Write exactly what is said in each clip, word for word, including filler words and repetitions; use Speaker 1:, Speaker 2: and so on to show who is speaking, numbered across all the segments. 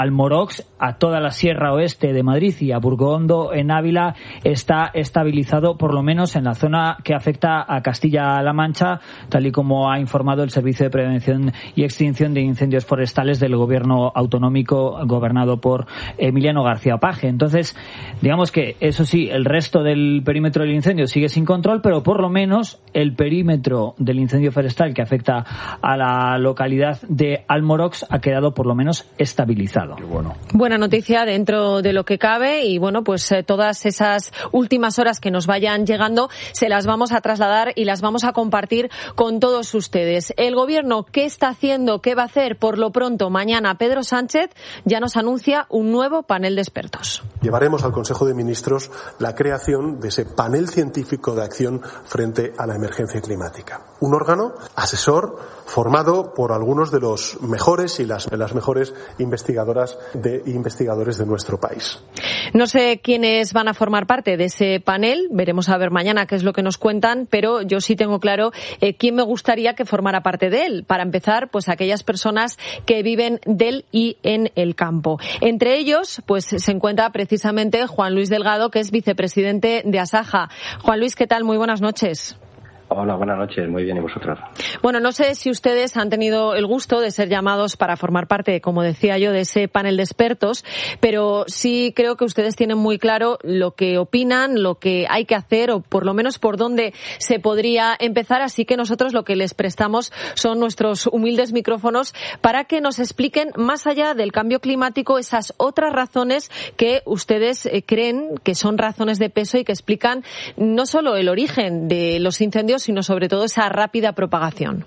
Speaker 1: Almorox, a toda la Sierra Oeste de Madrid y a Burgondo en Ávila está estabilizado, por lo menos en la zona que afecta a Castilla-La Mancha, tal y como ha informado el Servicio de Prevención y Extinción de Incendios Forestales del Gobierno autonómico gobernado por Emiliano García Paje. Entonces, digamos que, eso sí, el resto del perímetro del incendio sigue sin control, pero por lo menos el perímetro del incendio forestal que afecta a la localidad de Almorox ha quedado por lo menos estabilizado.
Speaker 2: Bueno.
Speaker 3: Buena noticia dentro de lo que cabe y bueno, pues eh, todas esas últimas horas que nos vayan llegando se las vamos a trasladar y las vamos a compartir con todos ustedes. El Gobierno, ¿qué está haciendo? ¿Qué va a hacer? Por lo pronto, mañana Pedro Sánchez ya nos anuncia un nuevo panel de expertos.
Speaker 4: Llevaremos al Consejo de Ministros la creación de ese panel científico de acción frente a la emergencia climática. Un órgano asesor formado por algunos de los mejores y las, las mejores investigadoras de investigadores de nuestro país.
Speaker 3: No sé quiénes van a formar parte de ese panel, veremos a ver mañana qué es lo que nos cuentan, pero yo sí tengo claro eh, quién me gustaría que formara parte de él. Para empezar, pues aquellas personas que viven del y en el campo. Entre ellos, pues se encuentra precisamente Juan Luis Delgado, que es vicepresidente de Asaja. Juan Luis, ¿qué tal? Muy buenas noches.
Speaker 5: Hola, buenas noches. Muy bien, ¿y vosotros?
Speaker 3: Bueno, no sé si ustedes han tenido el gusto de ser llamados para formar parte, como decía yo, de ese panel de expertos, pero sí creo que ustedes tienen muy claro lo que opinan, lo que hay que hacer, o por lo menos por dónde se podría empezar, así que nosotros lo que les prestamos son nuestros humildes micrófonos para que nos expliquen, más allá del cambio climático, esas otras razones que ustedes creen que son razones de peso y que explican no solo el origen de los incendios, sino sobre todo esa rápida propagación.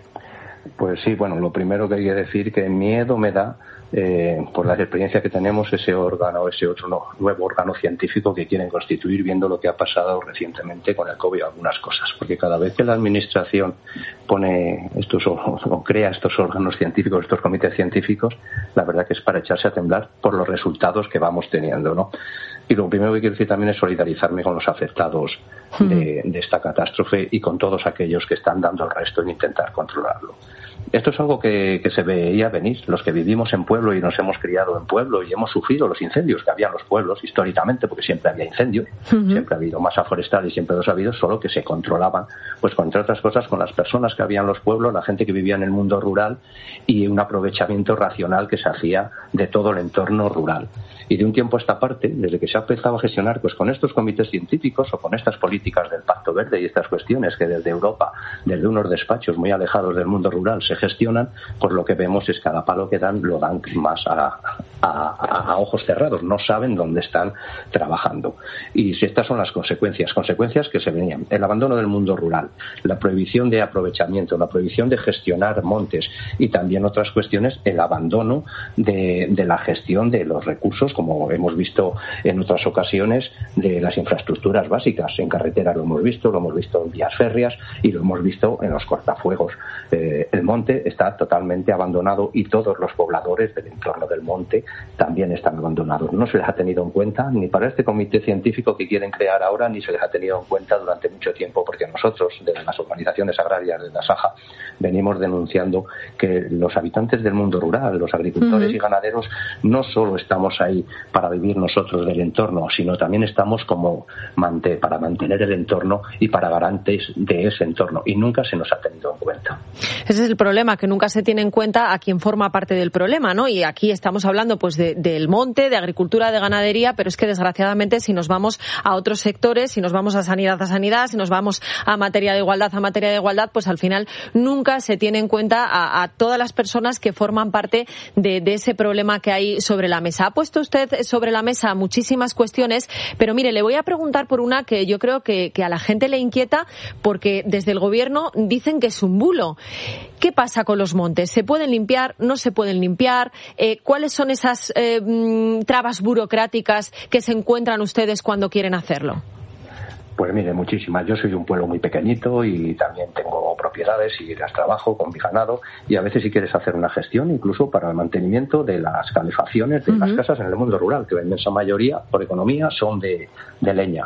Speaker 5: Pues sí, bueno, lo primero que hay que decir que miedo me da eh, por las experiencias que tenemos ese órgano, ese otro no, nuevo órgano científico que quieren constituir, viendo lo que ha pasado recientemente con el COVID, algunas cosas, porque cada vez que la administración pone estos o, o crea estos órganos científicos, estos comités científicos, la verdad que es para echarse a temblar por los resultados que vamos teniendo, ¿no? Y lo primero que quiero decir también es solidarizarme con los afectados de, de esta catástrofe y con todos aquellos que están dando el resto en intentar controlarlo. Esto es algo que, que se veía venir, los que vivimos en pueblo y nos hemos criado en pueblo y hemos sufrido los incendios que había en los pueblos históricamente, porque siempre había incendios, uh-huh. siempre ha habido masa forestal y siempre los ha habido, solo que se controlaban, pues entre otras cosas, con las personas que había en los pueblos, la gente que vivía en el mundo rural y un aprovechamiento racional que se hacía de todo el entorno rural. Y de un tiempo a esta parte, desde que se ha empezado a gestionar pues con estos comités científicos o con estas políticas del Pacto Verde y estas cuestiones que desde Europa, desde unos despachos muy alejados del mundo rural se gestionan, pues lo que vemos es que cada palo que dan lo dan más a, a, a, a ojos cerrados, no saben dónde están trabajando. Y si estas son las consecuencias, consecuencias que se venían, el abandono del mundo rural, la prohibición de aprovechamiento, la prohibición de gestionar montes y también otras cuestiones, el abandono de, de la gestión de los recursos, como hemos visto en otras ocasiones, de las infraestructuras básicas. En carretera lo hemos visto, lo hemos visto en vías férreas y lo hemos visto en los cortafuegos. Eh, el monte está totalmente abandonado y todos los pobladores del entorno del monte también están abandonados. No se les ha tenido en cuenta ni para este comité científico que quieren crear ahora, ni se les ha tenido en cuenta durante mucho tiempo, porque nosotros, desde las organizaciones agrarias de la Asaja, venimos denunciando que los habitantes del mundo rural, los agricultores uh-huh. y ganaderos, no solo estamos ahí para vivir nosotros del entorno, sino también estamos como mante, para mantener el entorno y para garantes de ese entorno, y nunca se nos ha tenido en cuenta.
Speaker 3: Ese es el problema, que nunca se tiene en cuenta a quien forma parte del problema, ¿no? Y aquí estamos hablando pues de, del monte, de agricultura, de ganadería, pero es que desgraciadamente si nos vamos a otros sectores, si nos vamos a sanidad a sanidad, si nos vamos a materia de igualdad a materia de igualdad, pues al final nunca se tiene en cuenta a, a todas las personas que forman parte de, de ese problema que hay sobre la mesa. Ha puesto usted sobre la mesa muchísimas cuestiones, pero mire, le voy a preguntar por una que yo creo que, que a la gente le inquieta, porque desde el gobierno dicen que es un bulo. ¿Qué pasa con los montes? ¿Se pueden limpiar? ¿No se pueden limpiar? Eh, ¿Cuáles son esas eh, trabas burocráticas que se encuentran ustedes cuando quieren hacerlo?
Speaker 5: Pues mire, muchísimas. Yo soy de un pueblo muy pequeñito y también tengo propiedades y las trabajo con mi ganado, y a veces si quieres hacer una gestión incluso para el mantenimiento de las calefacciones de uh-huh. las casas en el mundo rural, que la inmensa mayoría por economía son de, de leña, pues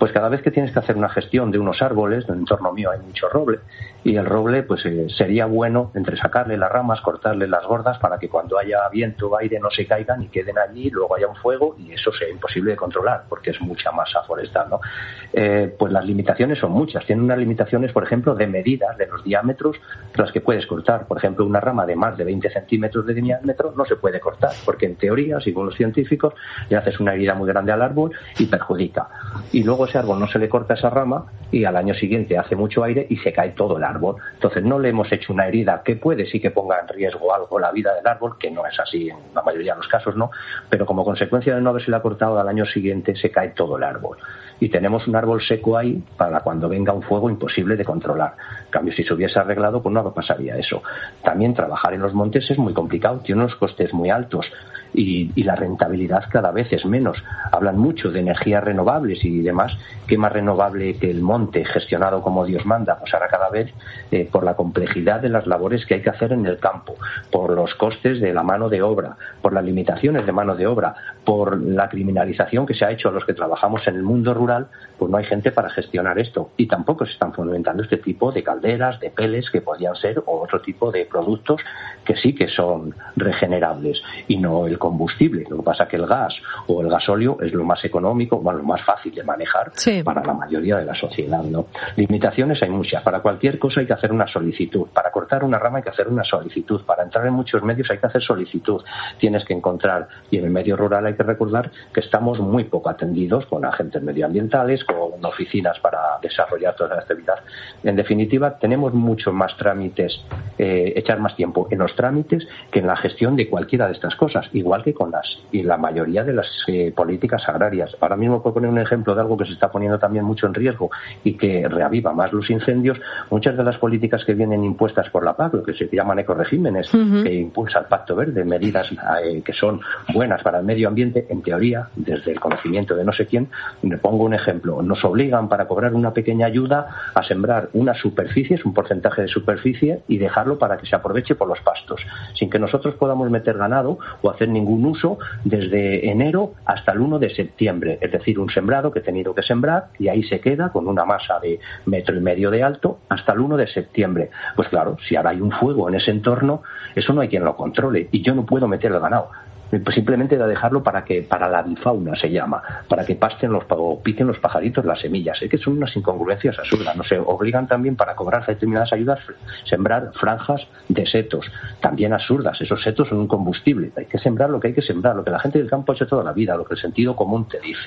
Speaker 5: Pues cada vez que tienes que hacer una gestión de unos árboles, en el entorno mío hay mucho roble, y el roble pues eh, sería bueno entre sacarle las ramas, cortarle las gordas para que cuando haya viento o aire no se caigan y queden allí, luego haya un fuego y eso sea imposible de controlar porque es mucha masa forestal, ¿no? Eh, pues las limitaciones son muchas. Tienen unas limitaciones, por ejemplo, de medidas de los diámetros las que puedes cortar. Por ejemplo, una rama de más de veinte centímetros de diámetro no se puede cortar porque en teoría, según los científicos, le haces una herida muy grande al árbol y perjudica. Y luego ese árbol no se le corta esa rama y al año siguiente hace mucho aire y se cae todo el árbol. Entonces no le hemos hecho una herida que puede sí que ponga en riesgo algo la vida del árbol, que no es así en la mayoría de los casos, no, pero como consecuencia de no haberse la cortado al año siguiente se cae todo el árbol. Y tenemos un árbol seco ahí para cuando venga un fuego imposible de controlar. En cambio, si se hubiese arreglado, pues no pasaría eso. También trabajar en los montes es muy complicado, tiene unos costes muy altos. Y, y la rentabilidad cada vez es menos. Hablan mucho de energías renovables y demás. ¿Qué más renovable que el monte gestionado como Dios manda? Pues ahora cada vez, eh, por la complejidad de las labores que hay que hacer en el campo, por los costes de la mano de obra, por las limitaciones de mano de obra, por la criminalización que se ha hecho a los que trabajamos en el mundo rural, pues no hay gente para gestionar esto. Y tampoco se están fomentando este tipo de calderas, de peles que podrían ser, o otro tipo de productos que sí que son regenerables y no el combustible. Lo que pasa es que el gas o el gasóleo es lo más económico, bueno, lo más fácil de manejar, sí, para la mayoría de la sociedad, ¿no? Limitaciones hay muchas. Para cualquier cosa hay que hacer una solicitud. Para cortar una rama hay que hacer una solicitud. Para entrar en muchos medios hay que hacer solicitud. Tienes que encontrar, y en el medio rural hay que recordar que estamos muy poco atendidos con agentes medioambientales, con oficinas para desarrollar toda la actividad. En definitiva, tenemos muchos más trámites, eh, echar más tiempo en los trámites que en la gestión de cualquiera de estas cosas. Igual que con las y la mayoría de las eh, políticas agrarias. Ahora mismo, por poner un ejemplo de algo que se está poniendo también mucho en riesgo y que reaviva más los incendios, muchas de las políticas que vienen impuestas por la P A C, lo que se llaman ecoregímenes, uh-huh, que impulsa el Pacto Verde, medidas eh, que son buenas para el medio ambiente, en teoría, desde el conocimiento de no sé quién, me pongo un ejemplo, nos obligan para cobrar una pequeña ayuda a sembrar unas superficies, un porcentaje de superficie, y dejarlo para que se aproveche por los pastos, sin que nosotros podamos meter ganado o hacer ningún uso desde enero hasta el uno de septiembre, es decir, un sembrado que he tenido que sembrar y ahí se queda con una masa de metro y medio de alto hasta el uno de septiembre. Pues claro, si ahora hay un fuego en ese entorno, eso no hay quien lo controle y yo no puedo meter el ganado. Pues simplemente de dejarlo para que para la avifauna se llama, para que pasten los o piquen los pajaritos las semillas. Es que son unas incongruencias absurdas. No se obligan también para cobrar determinadas ayudas sembrar franjas de setos, también absurdas. Esos setos son un combustible. Hay que sembrar lo que hay que sembrar, lo que la gente del campo ha hecho toda la vida, lo que el sentido común te dice.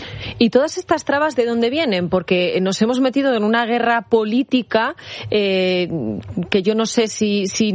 Speaker 3: ¿Y todas estas trabas de dónde vienen? Porque nos hemos metido en una guerra política eh, que yo no sé si, si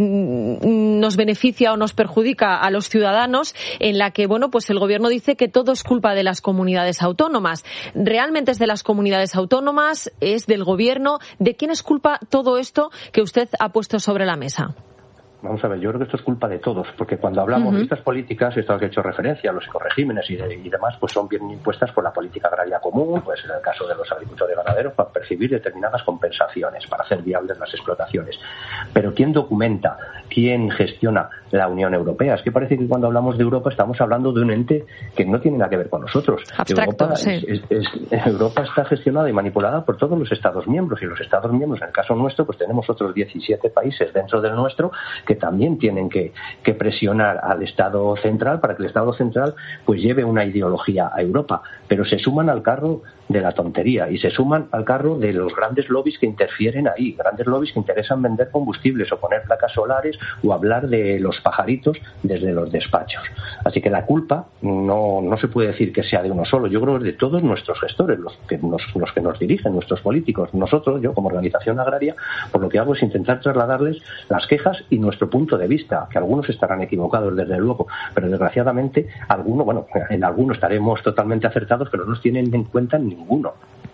Speaker 3: nos beneficia o nos perjudica a los ciudadanos, en la que, bueno, pues el gobierno dice que todo es culpa de las comunidades autónomas. ¿Realmente es de las comunidades autónomas? ¿Es del gobierno? ¿De quién es culpa todo esto que usted ha puesto sobre la mesa?
Speaker 5: Vamos a ver, yo creo que esto es culpa de todos, porque cuando hablamos uh-huh. de estas políticas, esto que he hecho referencia, los ecoregímenes y, de, y demás, pues son bien impuestas por la política agraria común, pues en el caso de los agricultores ganaderos, para percibir determinadas compensaciones, para hacer viables las explotaciones. Pero ¿quién documenta? ¿Quién gestiona la Unión Europea? Es que parece que cuando hablamos de Europa estamos hablando de un ente que no tiene nada que ver con nosotros.
Speaker 3: Abstracto,
Speaker 5: Europa,
Speaker 3: sí.
Speaker 5: es, es, es, Europa está gestionada y manipulada por todos los Estados miembros, y los Estados miembros, en el caso nuestro, pues tenemos otros diecisiete países dentro del nuestro que también tienen que, que presionar al Estado central para que el Estado central pues lleve una ideología a Europa, pero se suman al carro de la tontería y se suman al carro de los grandes lobbies que interfieren ahí, grandes lobbies que interesan vender combustibles o poner placas solares o hablar de los pajaritos desde los despachos. Así que la culpa no, no se puede decir que sea de uno solo, yo creo que es de todos nuestros gestores, los que nos, los que nos dirigen, nuestros políticos. Nosotros, yo como organización agraria, por lo que hago es intentar trasladarles las quejas y nuestro punto de vista, que algunos estarán equivocados desde luego, pero desgraciadamente algunos, bueno, en algunos estaremos totalmente acertados, pero no nos tienen en cuenta ninguno.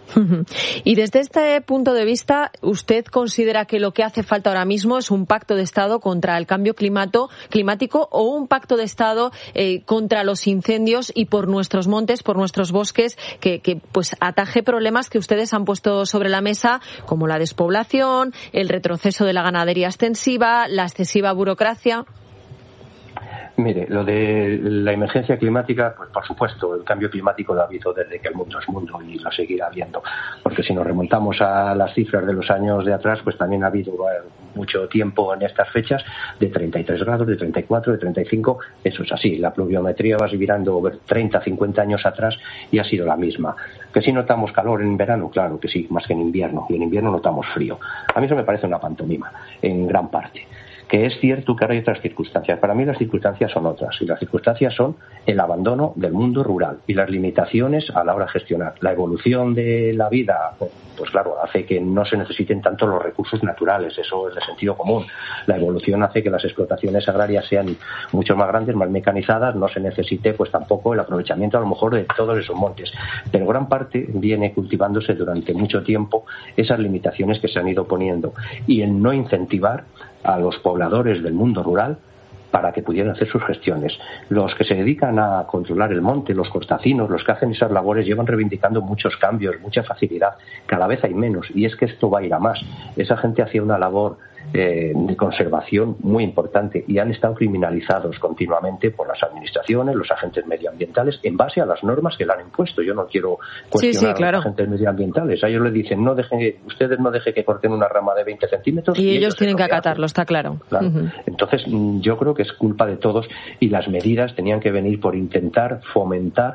Speaker 3: Y desde este punto de vista, ¿usted considera que lo que hace falta ahora mismo es un pacto de Estado contra el cambio climato, climático o un pacto de Estado eh, contra los incendios y por nuestros montes, por nuestros bosques, que, que pues ataje problemas que ustedes han puesto sobre la mesa, como la despoblación, el retroceso de la ganadería extensiva, la excesiva burocracia?
Speaker 5: Mire, lo de la emergencia climática, pues por supuesto, el cambio climático lo ha habido desde que el mundo es mundo y lo seguirá habiendo. Porque si nos remontamos a las cifras de los años de atrás, pues también ha habido eh, mucho tiempo en estas fechas de treinta y tres grados, de treinta y cuatro, de treinta y cinco. Eso es así. La pluviometría va mirando treinta, cincuenta años atrás y ha sido la misma. ¿Que si notamos calor en verano? Claro que sí, más que en invierno. Y en invierno notamos frío. A mí eso me parece una pantomima, en gran parte. Que es cierto que ahora hay otras circunstancias. Para mí las circunstancias son otras. Y las circunstancias son el abandono del mundo rural y las limitaciones a la hora de gestionar. La evolución de la vida, pues claro, hace que no se necesiten tanto los recursos naturales. Eso es de sentido común. La evolución hace que las explotaciones agrarias sean mucho más grandes, más mecanizadas. No se necesite pues tampoco el aprovechamiento a lo mejor de todos esos montes. Pero gran parte viene cultivándose durante mucho tiempo esas limitaciones que se han ido poniendo. Y el no incentivar a los pobladores del mundo rural para que pudieran hacer sus gestiones. Los que se dedican a controlar el monte, los cortacinos, los que hacen esas labores, llevan reivindicando muchos cambios, mucha facilidad. Cada vez hay menos, y es que esto va a ir a más. Esa gente hacía una labor eh, de conservación muy importante y han estado criminalizados continuamente por las administraciones, los agentes medioambientales, en base a las normas que le han impuesto. Yo no quiero cuestionar sí, sí, claro. a los agentes medioambientales. A ellos les dicen, no dejen, ustedes no dejen que corten una rama de veinte centímetros.
Speaker 3: Y, y ellos, ellos tienen que acatarlo, está claro.
Speaker 5: claro. Uh-huh. Entonces, yo creo que es culpa de todos y las medidas tenían que venir por intentar fomentar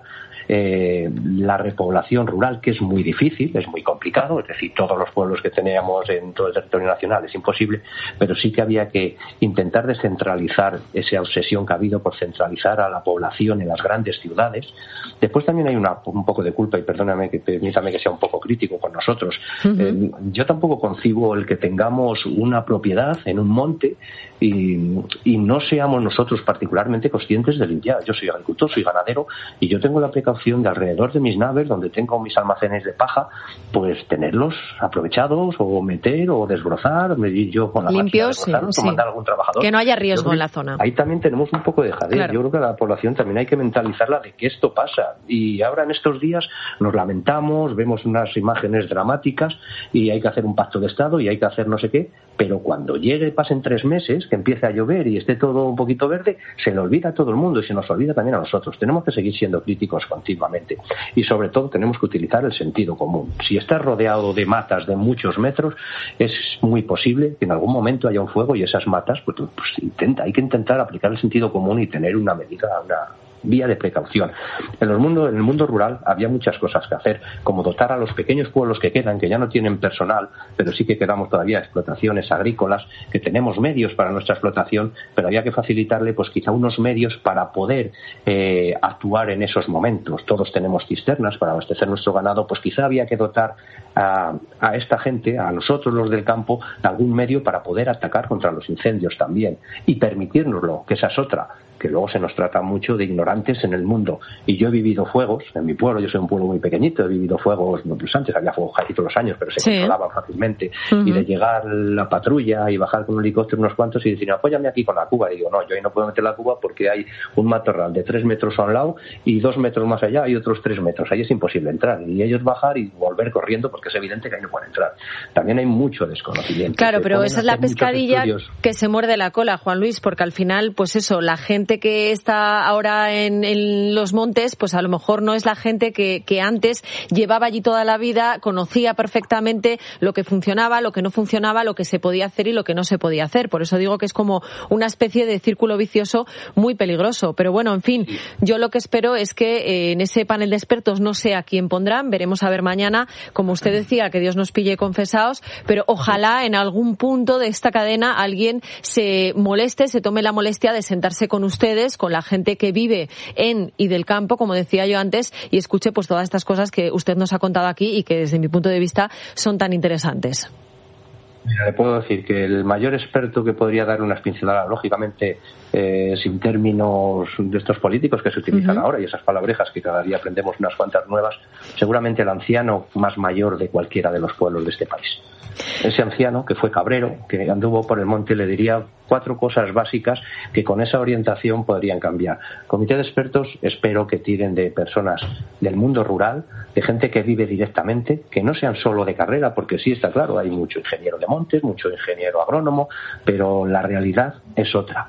Speaker 5: Eh, la repoblación rural, que es muy difícil, es muy complicado, es decir, todos los pueblos que teníamos en todo el territorio nacional es imposible, pero sí que había que intentar descentralizar esa obsesión que ha habido por centralizar a la población en las grandes ciudades. Después también hay una, un poco de culpa, y perdóname que permítame que sea un poco crítico con nosotros. Uh-huh. Eh, yo tampoco concibo el que tengamos una propiedad en un monte y, y no seamos nosotros particularmente conscientes de limpiar. Yo soy agricultor, soy ganadero y yo tengo la precaución de alrededor de mis naves, donde tengo mis almacenes de paja, pues tenerlos aprovechados o meter o desbrozar, medir yo con la
Speaker 3: limpios,
Speaker 5: máquina de desbrozar,
Speaker 3: sí,
Speaker 5: o mandar algún trabajador.
Speaker 3: Que no haya riesgo en la zona.
Speaker 5: Ahí también tenemos un poco de jadez. Claro. Yo creo que a la población también hay que mentalizarla de que esto pasa. Y ahora en estos días nos lamentamos, vemos unas imágenes dramáticas y hay que hacer un pacto de Estado y hay que hacer no sé qué, pero cuando llegue, pasen tres meses, que empiece a llover y esté todo un poquito verde, se le olvida a todo el mundo y se nos olvida también a nosotros. Tenemos que seguir siendo críticos continuamente y sobre todo tenemos que utilizar el sentido común. Si estás rodeado de matas de muchos metros, es muy posible que en algún momento haya un fuego y esas matas, pues, pues intenta, hay que intentar aplicar el sentido común y tener una medida, una vía de precaución. En el mundo, en el mundo rural había muchas cosas que hacer, como dotar a los pequeños pueblos que quedan, que ya no tienen personal, pero sí que quedamos todavía explotaciones agrícolas, que tenemos medios para nuestra explotación, pero había que facilitarle pues quizá unos medios para poder eh, actuar en esos momentos. Todos tenemos cisternas para abastecer nuestro ganado, pues quizá había que dotar a, a esta gente, a nosotros los del campo, de algún medio para poder atacar contra los incendios también y permitírnoslo, que esa es otra, que luego se nos trata mucho de ignorantes en el mundo. Y yo he vivido fuegos en mi pueblo, yo soy un pueblo muy pequeñito, he vivido fuegos, no, pues antes había fuegos casi todos los años, pero se sí. controlaban fácilmente. Uh-huh. Y de llegar la patrulla y bajar con un helicóptero unos cuantos y decir, apóyame aquí con la cuba. Y digo, no, yo ahí no puedo meter la cuba porque hay un matorral de tres metros a un lado y dos metros más allá hay otros tres metros. Ahí es imposible entrar. Y ellos bajar y volver corriendo porque es evidente que ahí no pueden entrar. También hay mucho desconocimiento.
Speaker 3: Claro, pero esa es la pescadilla que se muerde la cola, Juan Luis, porque al final, pues eso, la gente que está ahora en, en los montes, pues a lo mejor no es la gente que, que antes llevaba allí toda la vida, conocía perfectamente lo que funcionaba, lo que no funcionaba, lo que se podía hacer y lo que no se podía hacer. Por eso digo que es como una especie de círculo vicioso muy peligroso. Pero bueno, en fin, yo lo que espero es que eh, en ese panel de expertos no sé a quién pondrán, veremos a ver mañana, como usted decía, que Dios nos pille confesados, pero ojalá en algún punto de esta cadena alguien se moleste, se tome la molestia de sentarse con ustedes, con la gente que vive en y del campo, como decía yo antes, y escuche pues todas estas cosas que usted nos ha contado aquí y que desde mi punto de vista son tan interesantes.
Speaker 5: Mira, le puedo decir que el mayor experto que podría dar unas pinceladas, lógicamente eh, sin términos de estos políticos que se utilizan uh-huh. ahora y esas palabrejas que cada día aprendemos unas cuantas nuevas, seguramente el anciano más mayor de cualquiera de los pueblos de este país. Ese anciano que fue cabrero, que anduvo por el monte, le diría cuatro cosas básicas que con esa orientación podrían cambiar. Comité de expertos, espero que tiren de personas del mundo rural, de gente que vive directamente, que no sean solo de carrera, porque sí está claro, hay mucho ingeniero de montes, mucho ingeniero agrónomo, pero la realidad es otra. Una cosa es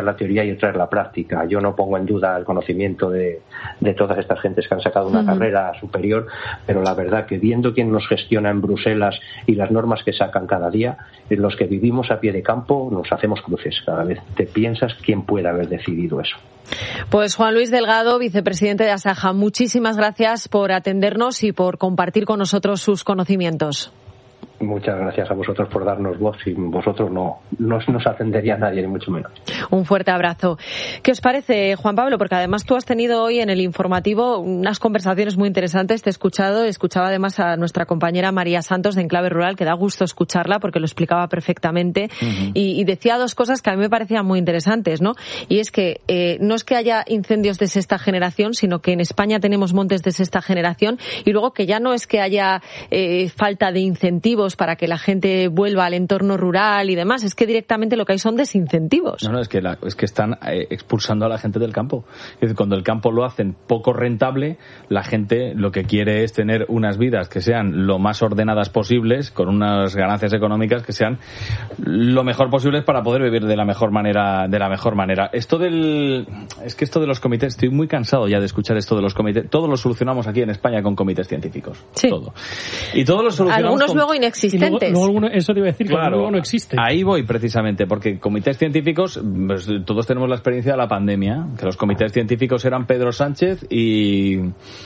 Speaker 5: la teoría y otra es la práctica. Yo no pongo en duda el conocimiento de, de todas estas gentes que han sacado una uh-huh. carrera superior, pero la verdad que viendo quién nos gestiona en Bruselas y las normas que sacan cada día, en los que vivimos a pie de campo nos hacemos cruces. Cada vez te piensas quién puede haber decidido eso.
Speaker 3: Pues Juan Luis Delgado, vicepresidente de Asaja, muchísimas gracias por atendernos y por compartir con nosotros sus conocimientos.
Speaker 5: Muchas gracias a vosotros por darnos voz. Sin vosotros no, no nos atendería nadie, ni mucho menos.
Speaker 3: Un fuerte abrazo. ¿Qué os parece, Juan Pablo? Porque además tú has tenido hoy en el informativo unas conversaciones muy interesantes. Te he escuchado, escuchaba además a nuestra compañera María Santos de Enclave Rural, que da gusto escucharla porque lo explicaba perfectamente. Uh-huh. y, y decía dos cosas que a mí me parecían muy interesantes, ¿no? Y es que eh, no es que haya incendios de sexta generación, sino que en España tenemos montes de sexta generación, y luego que ya no es que haya eh, falta de incentivos para que la gente vuelva al entorno rural y demás, es que directamente lo que hay son desincentivos.
Speaker 2: No, no, es que, la, es que están eh, expulsando a la gente del campo. Es decir, cuando el campo lo hacen poco rentable, la gente lo que quiere es tener unas vidas que sean lo más ordenadas posibles, con unas ganancias económicas que sean lo mejor posibles para poder vivir de la mejor manera, de la mejor manera. Esto del, es que esto de los comités, estoy muy cansado ya de escuchar esto de los comités. Todo lo solucionamos aquí en España con comités científicos.
Speaker 3: Sí.
Speaker 2: Todo. Y todos lo solucionamos.
Speaker 3: Algunos
Speaker 2: con...
Speaker 3: luego inexistentes.
Speaker 6: Luego, luego, eso te iba a decir,
Speaker 2: claro,
Speaker 6: que luego no existe.
Speaker 2: Ahí voy precisamente, porque comités científicos, pues, todos tenemos la experiencia de la pandemia, que los comités científicos eran Pedro Sánchez y...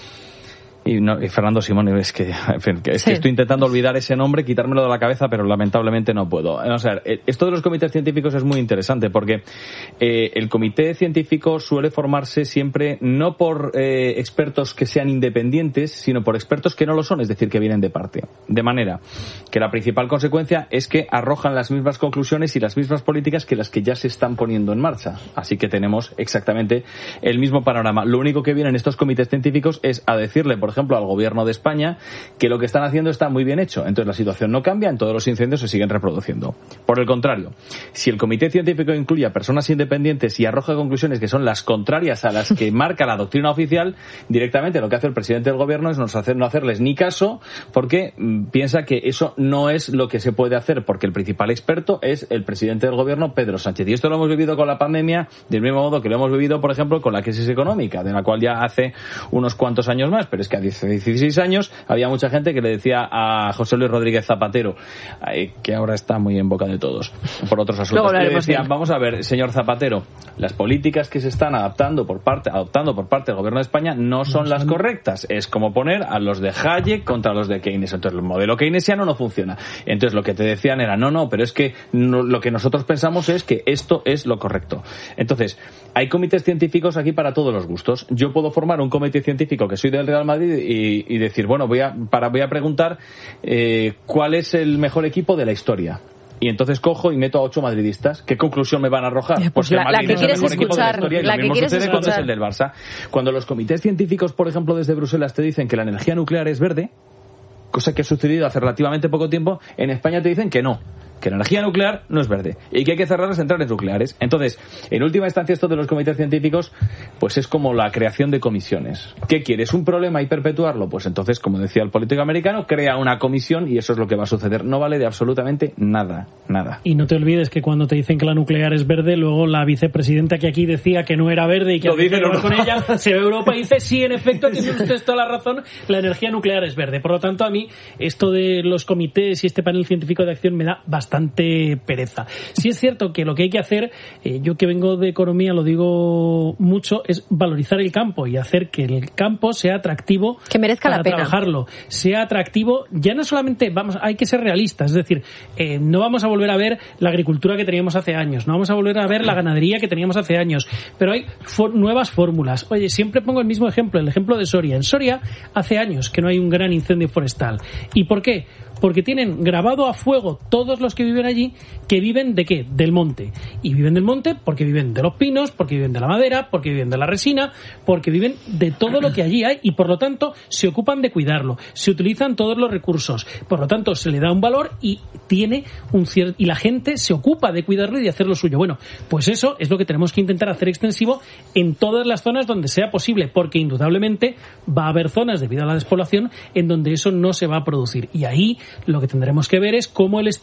Speaker 2: Y, no, y Fernando Simón, es que, en fin, es sí. que estoy intentando olvidar ese nombre, quitármelo de la cabeza, pero lamentablemente no puedo. O sea, esto de los comités científicos es muy interesante porque eh, el comité científico suele formarse siempre no por eh, expertos que sean independientes, sino por expertos que no lo son, es decir, que vienen de parte. De manera que la principal consecuencia es que arrojan las mismas conclusiones y las mismas políticas que las que ya se están poniendo en marcha. Así que tenemos exactamente el mismo panorama. Lo único que vienen estos comités científicos es a decirle, por ejemplo, al gobierno de España que lo que están haciendo está muy bien hecho. Entonces la situación no cambia, en todos los incendios se siguen reproduciendo. Por el contrario, si el comité científico incluye a personas independientes y arroja conclusiones que son las contrarias a las que marca la doctrina oficial, directamente lo que hace el presidente del gobierno es no, hacer, no hacerles ni caso, porque mmm, piensa que eso no es lo que se puede hacer, porque el principal experto es el presidente del gobierno, Pedro Sánchez. Y esto lo hemos vivido con la pandemia del mismo modo que lo hemos vivido, por ejemplo, con la crisis económica, de la cual ya hace unos cuantos años más, pero es que a dieciséis años había mucha gente que le decía a José Luis Rodríguez Zapatero, que ahora está muy en boca de todos por otros asuntos, le decía, vamos a ver, señor Zapatero, las políticas que se están adaptando por parte, adoptando por parte del gobierno de España no son las correctas. Es como poner a los de Hayek contra los de Keynes. Entonces el modelo keynesiano no funciona. Entonces lo que te decían era, no, no, pero es que no, lo que nosotros pensamos es que esto es lo correcto. Entonces, hay comités científicos aquí para todos los gustos. Yo puedo formar un comité científico que soy del Real Madrid y, y decir, bueno, voy a, para, voy a preguntar eh, cuál es el mejor equipo de la historia. Y entonces cojo y meto a ocho madridistas. ¿Qué conclusión me van a arrojar?
Speaker 3: Pues, pues la, la que quieres escuchar. La, la que quieres escuchar.
Speaker 2: Cuando es el del Barça. Cuando los comités científicos, por ejemplo, desde Bruselas te dicen que la energía nuclear es verde, cosa que ha sucedido hace relativamente poco tiempo, en España te dicen que no, que la energía nuclear no es verde y que hay que cerrar las centrales nucleares. Entonces, en última instancia, esto de los comités científicos, pues es como la creación de comisiones. ¿Qué quieres? ¿Un problema y perpetuarlo? Pues entonces, como decía el político americano, crea una comisión y eso es lo que va a suceder. No vale de absolutamente nada, nada.
Speaker 6: Y no te olvides que cuando te dicen que la nuclear es verde, luego la vicepresidenta que aquí decía que no era verde y que
Speaker 2: había que
Speaker 6: hablar con ella, se ve Europa y dice, sí, en efecto, tiene usted toda la razón, la energía nuclear es verde. Por lo tanto, a mí, esto de los comités y este panel científico de acción me da bastante bastante pereza. Sí es cierto que lo que hay que hacer, eh, yo que vengo de economía lo digo mucho, es valorizar el campo y hacer que el campo sea atractivo,
Speaker 3: que merezca
Speaker 6: para
Speaker 3: la pena
Speaker 6: trabajarlo, sea atractivo. Ya no solamente, vamos, hay que ser realistas, es decir, eh, no vamos a volver a ver la agricultura que teníamos hace años, no vamos a volver a ver la ganadería que teníamos hace años, pero hay for- nuevas fórmulas. Oye, siempre pongo el mismo ejemplo, el ejemplo de Soria. En Soria hace años que no hay un gran incendio forestal. ¿Y por qué? Porque tienen grabado a fuego todos los que viven allí, que viven ¿de qué? Del monte. Y viven del monte porque viven de los pinos, porque viven de la madera, porque viven de la resina, porque viven de todo lo que allí hay y por lo tanto se ocupan de cuidarlo. Se utilizan todos los recursos. Por lo tanto se le da un valor y tiene un cierto, y la gente se ocupa de cuidarlo y de hacer lo suyo. Bueno, pues eso es lo que tenemos que intentar hacer extensivo en todas las zonas donde sea posible, porque indudablemente va a haber zonas debido a la despoblación en donde eso no se va a producir. Y ahí lo que tendremos que ver es cómo el Estado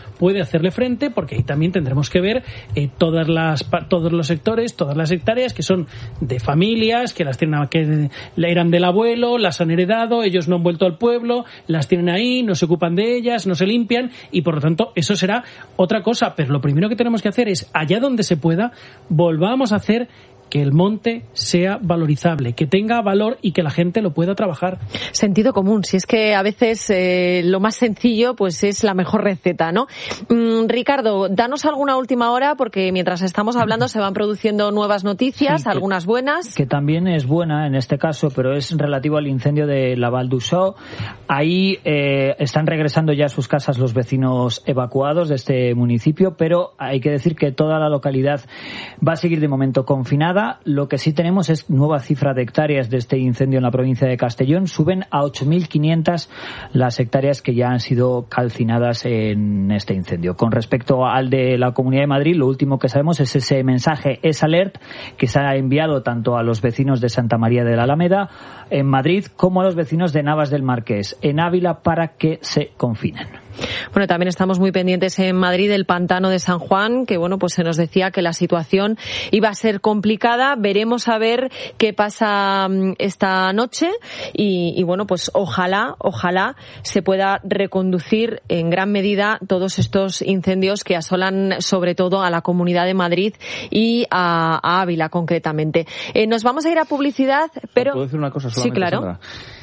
Speaker 6: puede hacerle frente, porque ahí también tendremos que ver eh, todas las todos los sectores, todas las hectáreas que son de familias, que las tienen, que eran del abuelo, las han heredado, ellos no han vuelto al pueblo, las tienen ahí, no se ocupan de ellas, no se limpian, y por lo tanto eso será otra cosa. Pero lo primero que tenemos que hacer es, allá donde se pueda, volvamos a hacer que el monte sea valorizable, que tenga valor y que la gente lo pueda trabajar.
Speaker 3: Sentido común, si es que a veces eh, lo más sencillo pues es la mejor receta, ¿no? Mm, Ricardo, danos alguna última hora, porque mientras estamos hablando se van produciendo nuevas noticias, sí, que, algunas buenas.
Speaker 1: Que también es buena en este caso, pero es relativo al incendio de la Val d'Uixó. Ahí eh, están regresando ya a sus casas los vecinos evacuados de este municipio, pero hay que decir que toda la localidad va a seguir de momento confinada. Lo que sí tenemos es nueva cifra de hectáreas de este incendio en la provincia de Castellón. Suben a ocho mil quinientas las hectáreas que ya han sido calcinadas en este incendio. Con respecto al de la Comunidad de Madrid, lo último que sabemos es ese mensaje S-Alert que se ha enviado tanto a los vecinos de Santa María de la Alameda en Madrid como a los vecinos de Navas del Marqués en Ávila para que se confinen.
Speaker 3: Bueno, también estamos muy pendientes en Madrid del pantano de San Juan, que bueno, pues se nos decía que la situación iba a ser complicada. Veremos a ver qué pasa esta noche y, y bueno, pues ojalá, ojalá se pueda reconducir en gran medida todos estos incendios que asolan sobre todo a la Comunidad de Madrid y a, a Ávila concretamente. Eh, nos vamos a ir a publicidad, pero...
Speaker 2: ¿Puedo decir una cosa solamente,
Speaker 3: sí, claro.
Speaker 2: Sandra?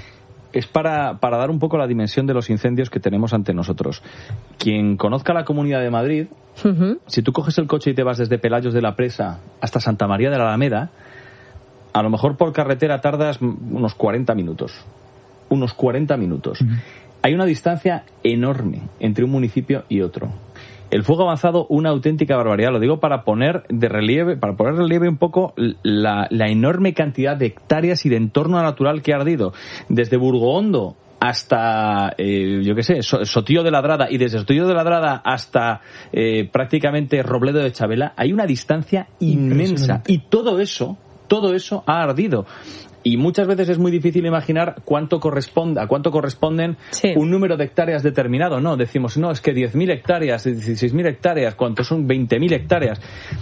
Speaker 2: Es para, para dar un poco la dimensión de los incendios que tenemos ante nosotros. Quien conozca la Comunidad de Madrid, uh-huh. si tú coges el coche y te vas desde Pelayos de la Presa hasta Santa María de la Alameda, a lo mejor por carretera tardas unos cuarenta minutos. Unos cuarenta minutos. Uh-huh. Hay una distancia enorme entre un municipio y otro. El fuego avanzado, una auténtica barbaridad. Lo digo para poner de relieve, para poner de relieve un poco la, la enorme cantidad de hectáreas y de entorno natural que ha ardido. Desde Burgohondo hasta, eh, yo qué sé, Sotillo de Ladrada, y desde Sotillo de Ladrada hasta eh, prácticamente Robledo de Chabela, hay una distancia inmensa. Y todo eso, todo eso ha ardido. Y muchas veces es muy difícil imaginar cuánto corresponde, a cuánto corresponden sí. un número de hectáreas determinado. No, decimos, no, es que diez mil hectáreas, dieciséis mil hectáreas, ¿cuántos son? veinte mil hectáreas.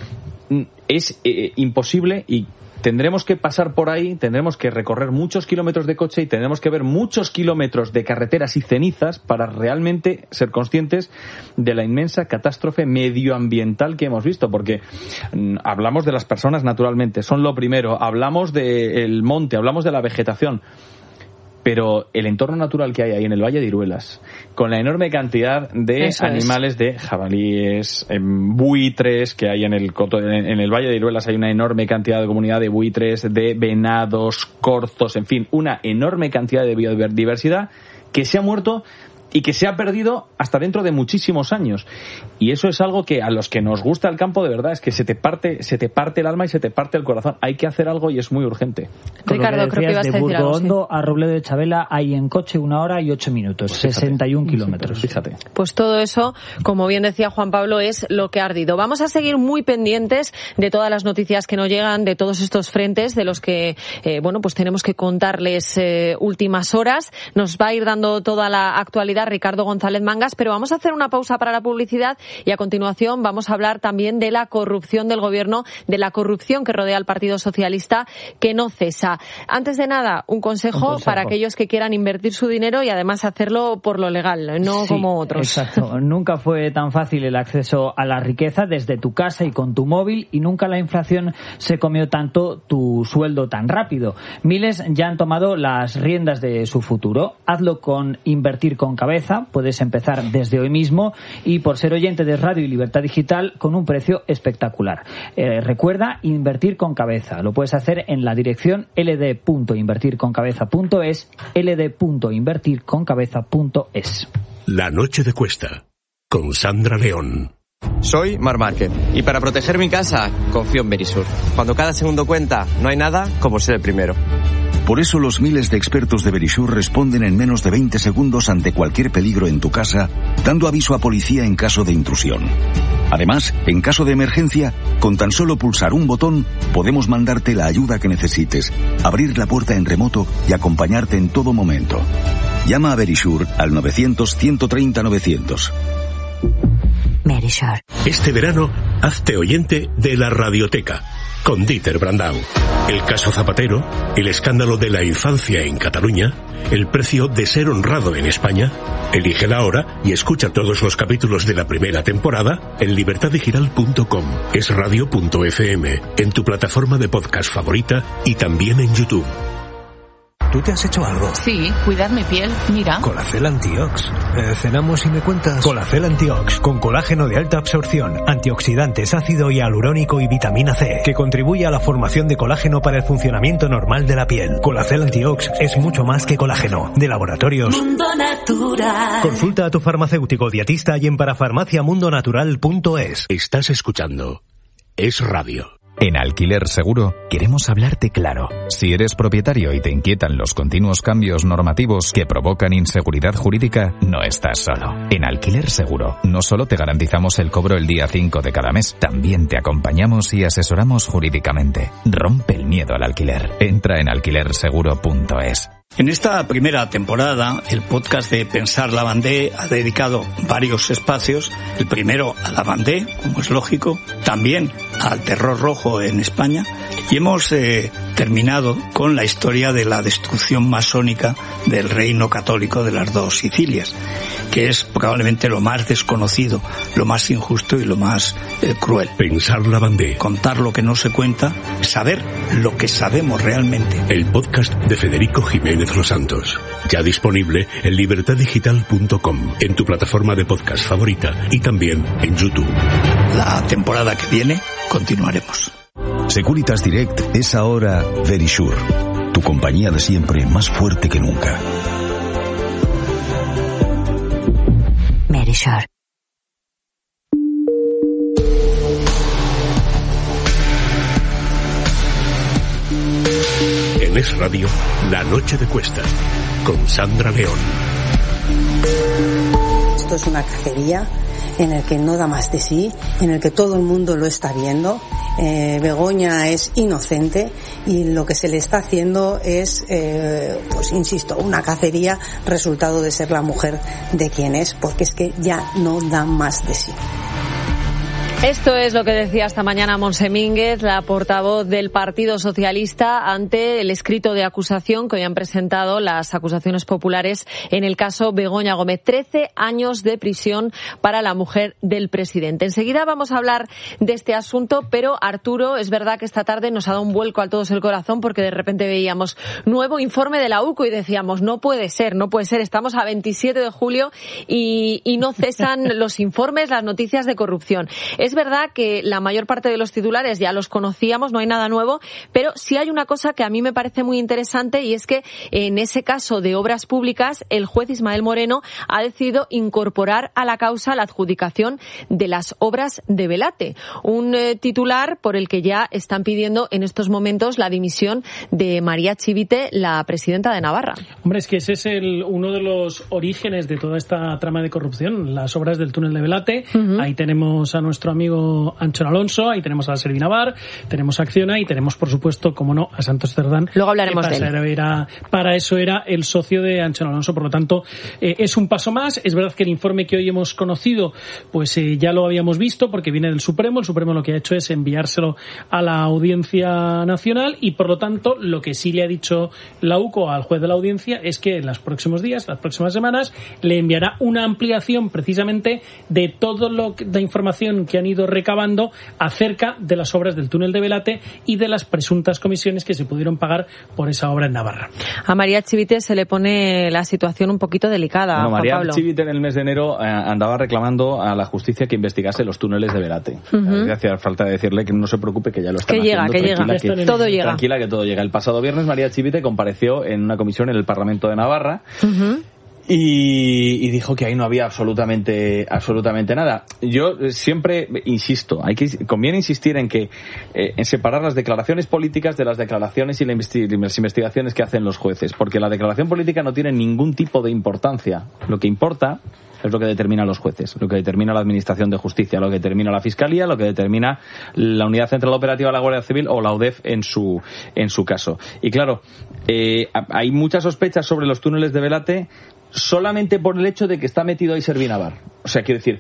Speaker 2: Es eh, imposible y tendremos que pasar por ahí, tendremos que recorrer muchos kilómetros de coche y tendremos que ver muchos kilómetros de carreteras y cenizas para realmente ser conscientes de la inmensa catástrofe medioambiental que hemos visto, porque mm, hablamos de las personas naturalmente, son lo primero, hablamos del monte, hablamos de la vegetación, pero el entorno natural que hay ahí en el Valle de Iruelas, con la enorme cantidad de Eso animales, es. de jabalíes, buitres que hay en el coto, en el Valle de Iruelas hay una enorme cantidad de comunidad de buitres, de venados, corzos, en fin, una enorme cantidad de biodiversidad que se ha muerto y que se ha perdido hasta dentro de muchísimos años. Y eso es algo que a los que nos gusta el campo de verdad es que se te parte, se te parte el alma y se te parte el corazón. Hay que hacer algo y es muy urgente.
Speaker 3: Ricardo, creo que ibas a decir algo.
Speaker 1: De Burgohondo a Robledo de Chabela hay en coche una hora y ocho minutos, pues sesenta y un kilómetros.
Speaker 2: Fíjate.
Speaker 3: Pues todo eso, como bien decía Juan Pablo, es lo que ha ardido. Vamos a seguir muy pendientes de todas las noticias que nos llegan, de todos estos frentes de los que, eh, bueno, pues tenemos que contarles eh, últimas horas. Nos va a ir dando toda la actualidad Ricardo González Mangas, pero vamos a hacer una pausa para la publicidad y a continuación vamos a hablar también de la corrupción del gobierno, de la corrupción que rodea al Partido Socialista, que no cesa. Antes de nada, un consejo, un consejo. para aquellos que quieran invertir su dinero y además hacerlo por lo legal, no sí, como otros.
Speaker 1: Exacto. Nunca fue tan fácil el acceso a la riqueza desde tu casa y con tu móvil, y nunca la inflación se comió tanto tu sueldo tan rápido. Miles ya han tomado las riendas de su futuro. Hazlo con Invertir con Cabeza. Puedes empezar desde hoy mismo y por ser oyente de Radio y Libertad Digital con un precio espectacular. Eh, recuerda, Invertir con Cabeza. Lo puedes hacer en la dirección ld punto invertir con cabeza punto es, ld punto invertir con cabeza punto es.
Speaker 7: La noche de Cuesta, con Sandra León.
Speaker 8: Soy Mar Márquez y para proteger mi casa confío en Verisur. Cuando cada segundo cuenta, no hay nada como ser el primero.
Speaker 9: Por eso los miles de expertos de Verisur responden en menos de veinte segundos ante cualquier peligro en tu casa, dando aviso a policía en caso de intrusión. Además, en caso de emergencia, con tan solo pulsar un botón, podemos mandarte la ayuda que necesites, abrir la puerta en remoto y acompañarte en todo momento. Llama a Verisur al novecientos, ciento treinta, novecientos.
Speaker 10: Verisure.
Speaker 7: Este verano, hazte oyente de la Radioteca, con Dieter Brandau. El caso Zapatero, el escándalo de la infancia en Cataluña, el precio de ser honrado en España. Elige la hora y escucha todos los capítulos de la primera temporada en libertad digital punto com, es radio punto efe eme, en tu plataforma de podcast favorita y también en YouTube.
Speaker 11: ¿Tú te has hecho algo?
Speaker 12: Sí, cuidar mi piel, mira.
Speaker 11: Colacel Antiox. Eh, cenamos y me cuentas. Colacel Antiox, con colágeno de alta absorción, antioxidantes, ácido hialurónico y vitamina C, que contribuye a la formación de colágeno para el funcionamiento normal de la piel. Colacel Antiox es mucho más que colágeno. De Laboratorios
Speaker 10: Mundo Natural.
Speaker 11: Consulta a tu farmacéutico dietista y en parafarmacia mundo natural punto es.
Speaker 7: Estás escuchando Es Radio.
Speaker 13: En Alquiler Seguro queremos hablarte claro. Si eres propietario y te inquietan los continuos cambios normativos que provocan inseguridad jurídica, no estás solo. En Alquiler Seguro no solo te garantizamos el cobro el día cinco de cada mes, también te acompañamos y asesoramos jurídicamente. Rompe el miedo al alquiler. Entra en alquiler seguro punto es.
Speaker 14: En esta primera temporada, el podcast de Pensar Lavandé ha dedicado varios espacios. El primero a Lavandé, como es lógico, también al terror rojo en España, y hemos eh, terminado con la historia de la destrucción masónica del reino católico de las dos Sicilias, que es probablemente lo más desconocido, lo más injusto y lo más eh, cruel.
Speaker 7: Pensar Lavandé.
Speaker 14: Contar lo que no se cuenta, saber lo que sabemos realmente.
Speaker 7: El podcast de Federico Jiménez Los Santos, ya disponible en libertad digital punto com, en tu plataforma de podcast favorita y también en YouTube.
Speaker 14: La temporada que viene continuaremos.
Speaker 9: Securitas Direct es ahora Verisure, tu compañía de siempre más fuerte que nunca.
Speaker 10: Verisure.
Speaker 7: En Es Radio, La Noche de Cuesta, con Sandra León.
Speaker 15: Esto es una cacería en el que no da más de sí, en el que todo el mundo lo está viendo. Eh, Begoña es inocente y lo que se le está haciendo es, eh, pues insisto, una cacería resultado de ser la mujer de quien es, porque es que ya no da más de sí.
Speaker 3: Esto es lo que decía esta mañana Montse Mínguez, la portavoz del Partido Socialista, ante el escrito de acusación que hoy han presentado las acusaciones populares en el caso Begoña Gómez. Trece años de prisión para la mujer del presidente. Enseguida vamos a hablar de este asunto, pero Arturo, es verdad que esta tarde nos ha dado un vuelco a todos el corazón porque de repente veíamos nuevo informe de la U C O y decíamos, no puede ser, no puede ser, estamos a veintisiete de julio y, y no cesan los informes, las noticias de corrupción. Es Es verdad que la mayor parte de los titulares ya los conocíamos, no hay nada nuevo, pero sí hay una cosa que a mí me parece muy interesante y es que en ese caso de obras públicas el juez Ismael Moreno ha decidido incorporar a la causa la adjudicación de las obras de Velate, un eh, titular por el que ya están pidiendo en estos momentos la dimisión de María Chivite, la presidenta de Navarra.
Speaker 6: Hombre, es que ese es el, uno de los orígenes de toda esta trama de corrupción, las obras del túnel de Velate. Uh-huh. Ahí tenemos a nuestro amigo amigo Anchón Alonso, ahí tenemos a la Servina Bar, tenemos a Acciona y tenemos, por supuesto, como no, a Santos Cerdán.
Speaker 3: Luego hablaremos de él.
Speaker 6: Era, para eso era el socio de Anchón Alonso, por lo tanto, eh, es un paso más. Es verdad que el informe que hoy hemos conocido, pues eh, ya lo habíamos visto porque viene del Supremo. El Supremo lo que ha hecho es enviárselo a la Audiencia Nacional y, por lo tanto, lo que sí le ha dicho la U C O al juez de la Audiencia es que en los próximos días, las próximas semanas, le enviará una ampliación precisamente de toda la información que han ido recabando acerca de las obras del túnel de Velate y de las presuntas comisiones que se pudieron pagar por esa obra en Navarra.
Speaker 3: A María Chivite se le pone la situación un poquito delicada.
Speaker 2: Bueno,
Speaker 3: Juan
Speaker 2: María
Speaker 3: Pablo.
Speaker 2: Chivite en el mes de enero eh, andaba reclamando a la justicia que investigase los túneles de Velate. Uh-huh. Hacía falta decirle que no se preocupe, que ya lo están
Speaker 3: que llega,
Speaker 2: haciendo.
Speaker 3: Que llega,
Speaker 2: que
Speaker 3: que todo llega.
Speaker 2: Tranquila, que todo llega. El pasado viernes María Chivite compareció en una comisión en el Parlamento de Navarra. Uh-huh. Y, y dijo que ahí no había absolutamente absolutamente nada. Yo siempre insisto, hay que conviene insistir en que eh, en separar las declaraciones políticas de las declaraciones y la investi- las investigaciones que hacen los jueces, porque la declaración política no tiene ningún tipo de importancia. Lo que importa es lo que determinan los jueces, lo que determina la Administración de Justicia, lo que determina la Fiscalía, lo que determina la Unidad Central Operativa de la Guardia Civil o la U D E F en su en su caso. Y claro, eh, hay muchas sospechas sobre los túneles de Velate solamente por el hecho de que está metido ahí Servina Bar. O sea, quiero decir,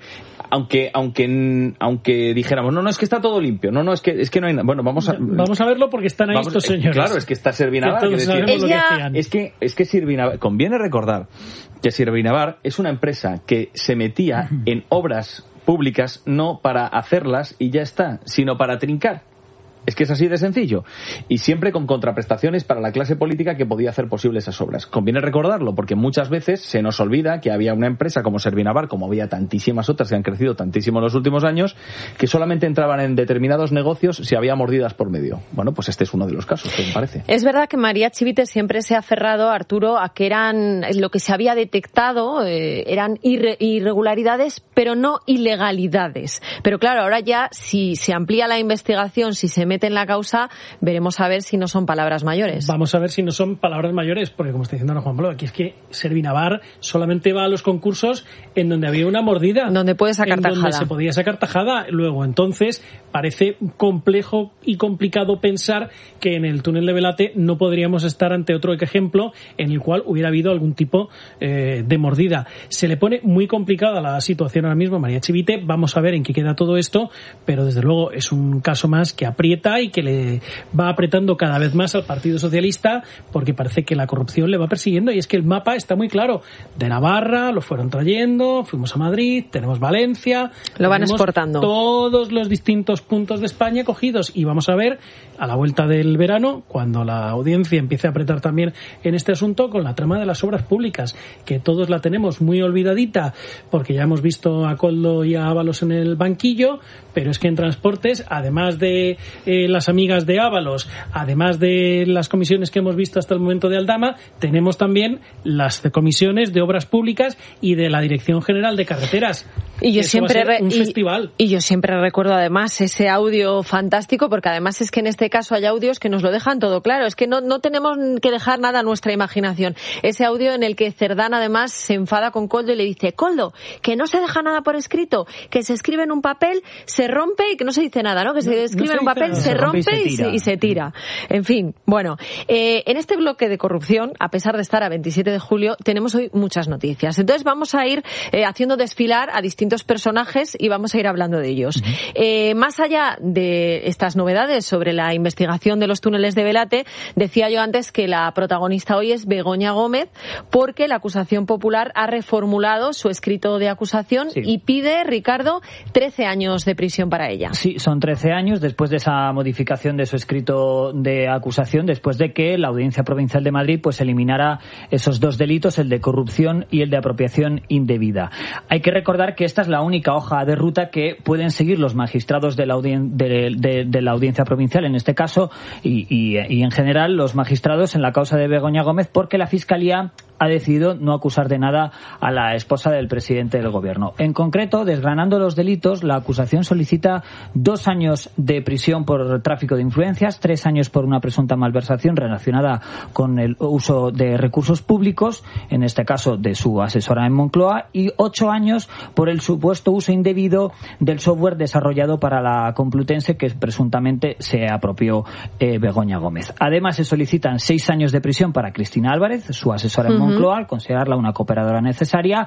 Speaker 2: aunque aunque aunque dijéramos, no, no, es que está todo limpio, no, no, es que es que no hay nada. Bueno, vamos a
Speaker 6: vamos a verlo porque están ahí
Speaker 2: vamos,
Speaker 6: estos señores.
Speaker 2: Claro, es que está Servinavar,
Speaker 6: que
Speaker 2: decir,
Speaker 6: ella...
Speaker 2: es que es que Servinavar, conviene recordar que Servinavar es una empresa que se metía en obras públicas no para hacerlas y ya está, sino para trincar. Es que es así de sencillo. Y siempre con contraprestaciones para la clase política que podía hacer posible esas obras. Conviene recordarlo porque muchas veces se nos olvida que había una empresa como Servinavar, como había tantísimas otras que han crecido tantísimo en los últimos años, que solamente entraban en determinados negocios si había mordidas por medio. Bueno, pues este es uno de los casos, ¿qué me parece?
Speaker 3: Es verdad que María Chivite siempre se ha aferrado, Arturo, a que eran lo que se había detectado, eh, eran irre- irregularidades, pero no ilegalidades. Pero claro, ahora ya si se amplía la investigación, si se mete en la causa, veremos a ver si no son palabras mayores.
Speaker 6: Vamos a ver si no son palabras mayores, porque como está diciendo ahora Juan Pablo, aquí es que Servinavar solamente va a los concursos en donde había una mordida.
Speaker 3: Donde puede sacar
Speaker 6: en
Speaker 3: tajada. Donde
Speaker 6: se podía sacar tajada. Luego, entonces, parece complejo y complicado pensar que en el túnel de Velate no podríamos estar ante otro ejemplo en el cual hubiera habido algún tipo eh, de mordida. Se le pone muy complicada la situación ahora mismo a María Chivite. Vamos a ver en qué queda todo esto, pero desde luego es un caso más que aprieta y que le va apretando cada vez más al Partido Socialista, porque parece que la corrupción le va persiguiendo. Y es que el mapa está muy claro. De Navarra lo fueron trayendo, fuimos a Madrid, tenemos Valencia,
Speaker 3: lo van exportando,
Speaker 6: todos los distintos puntos de España cogidos. Y vamos a ver a la vuelta del verano, cuando la audiencia empiece a apretar también en este asunto, con la trama de las obras públicas, que todos la tenemos muy olvidadita porque ya hemos visto a Koldo y a Ábalos en el banquillo, pero es que en transportes, además de eh, las amigas de Ábalos, además de las comisiones que hemos visto hasta el momento de Aldama, tenemos también las comisiones de obras públicas y de la Dirección General de Carreteras.
Speaker 3: Y yo
Speaker 6: Eso
Speaker 3: siempre
Speaker 6: va a ser un
Speaker 3: y,
Speaker 6: festival.
Speaker 3: Y yo siempre recuerdo además ese audio fantástico, porque además es que en este caso hay audios que nos lo dejan todo claro. Es que no, no tenemos que dejar nada a nuestra imaginación. Ese audio en el que Cerdán además se enfada con Koldo y le dice: Koldo, que no se deja nada por escrito, que se escribe en un papel, se rompe y que no se dice nada, ¿no? Que se escribe no se en un papel, nada. se rompe, se rompe y, se y, se, y se tira. En fin, bueno, eh, en este bloque de corrupción, a pesar de estar a veintisiete de julio, tenemos hoy muchas noticias. Entonces vamos a ir eh, haciendo desfilar a distintos personajes y vamos a ir hablando de ellos. Uh-huh. Eh, más allá de estas novedades sobre la investigación de los túneles de Velate, decía yo antes que la protagonista hoy es Begoña Gómez, porque la acusación popular ha reformulado su escrito de acusación sí. y pide, Ricardo, trece años de prisión para ella.
Speaker 1: Sí, son trece años después de esa modificación de su escrito de acusación, después de que la Audiencia Provincial de Madrid pues eliminara esos dos delitos, el de corrupción y el de apropiación indebida. Hay que recordar que esta es la única hoja de ruta que pueden seguir los magistrados de la, audien- de, de, de la Audiencia Provincial, en este caso, y, y, y en general los magistrados en la causa de Begoña Gómez, porque la Fiscalía ha decidido no acusar de nada a la esposa del presidente del gobierno. En concreto, desgranando los delitos, la acusación solicita dos años de prisión por tráfico de influencias, tres años por una presunta malversación relacionada con el uso de recursos públicos, en este caso de su asesora en Moncloa, y ocho años por el supuesto uso indebido del software desarrollado para la Complutense que presuntamente se apropió eh, Begoña Gómez. Además, se solicitan seis años de prisión para Cristina Álvarez, su asesora en Moncloa, al considerarla una cooperadora necesaria,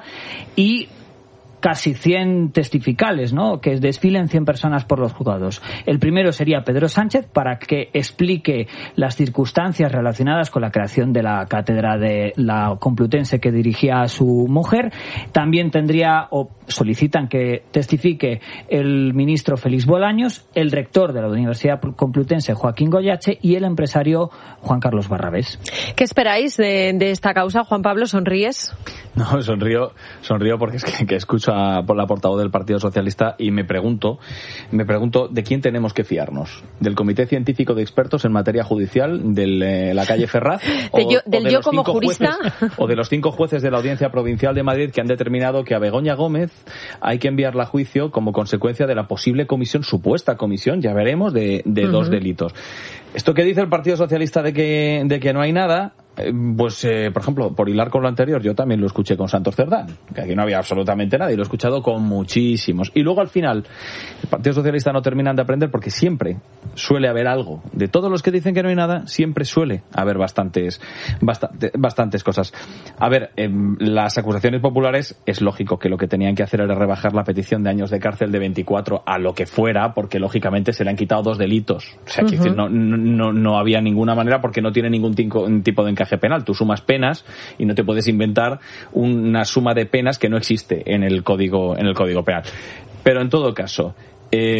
Speaker 1: y casi cien testificales, ¿no?, que desfilen cien personas por los juzgados. El primero sería Pedro Sánchez, para que explique las circunstancias relacionadas con la creación de la cátedra de la Complutense que dirigía a su mujer. También tendría, o solicitan que testifique el ministro Félix Bolaños, el rector de la Universidad Complutense, Joaquín Goyache, y el empresario Juan Carlos Barrabés.
Speaker 3: ¿Qué esperáis de, de esta causa, Juan Pablo? ¿Sonríes?
Speaker 2: No, sonrío, sonrío porque es que, que escucho a, por la portavoz del Partido Socialista y me pregunto, me pregunto de quién tenemos que fiarnos. ¿Del Comité Científico de Expertos en Materia Judicial de eh, la calle Ferraz?
Speaker 3: O, de yo, ¿Del
Speaker 2: o de
Speaker 3: yo como jurista?
Speaker 2: Jueces, o de los cinco jueces de la Audiencia Provincial de Madrid que han determinado que a Begoña Gómez hay que enviarla a juicio como consecuencia de la posible comisión, supuesta comisión, ya veremos, de, de uh-huh. dos delitos. Esto que dice el Partido Socialista de que, de que no hay nada, Pues, eh, por ejemplo, por hilar con lo anterior, yo también lo escuché con Santos Cerdán, que aquí no había absolutamente nada, y lo he escuchado con muchísimos. Y luego, al final, el Partido Socialista no terminan de aprender porque siempre suele haber algo. De todos los que dicen que no hay nada, siempre suele haber bastantes bastante, bastantes cosas. A ver, eh, las acusaciones populares, es lógico que lo que tenían que hacer era rebajar la petición de años de cárcel de veinticuatro a lo que fuera, porque lógicamente se le han quitado dos delitos. O sea, uh-huh. que decir, no, no, no había ninguna manera, porque no tiene ningún tipo, tipo de encaje penal. Tú sumas penas y no te puedes inventar una suma de penas que no existe en el código en el código penal. Pero en todo caso, eh,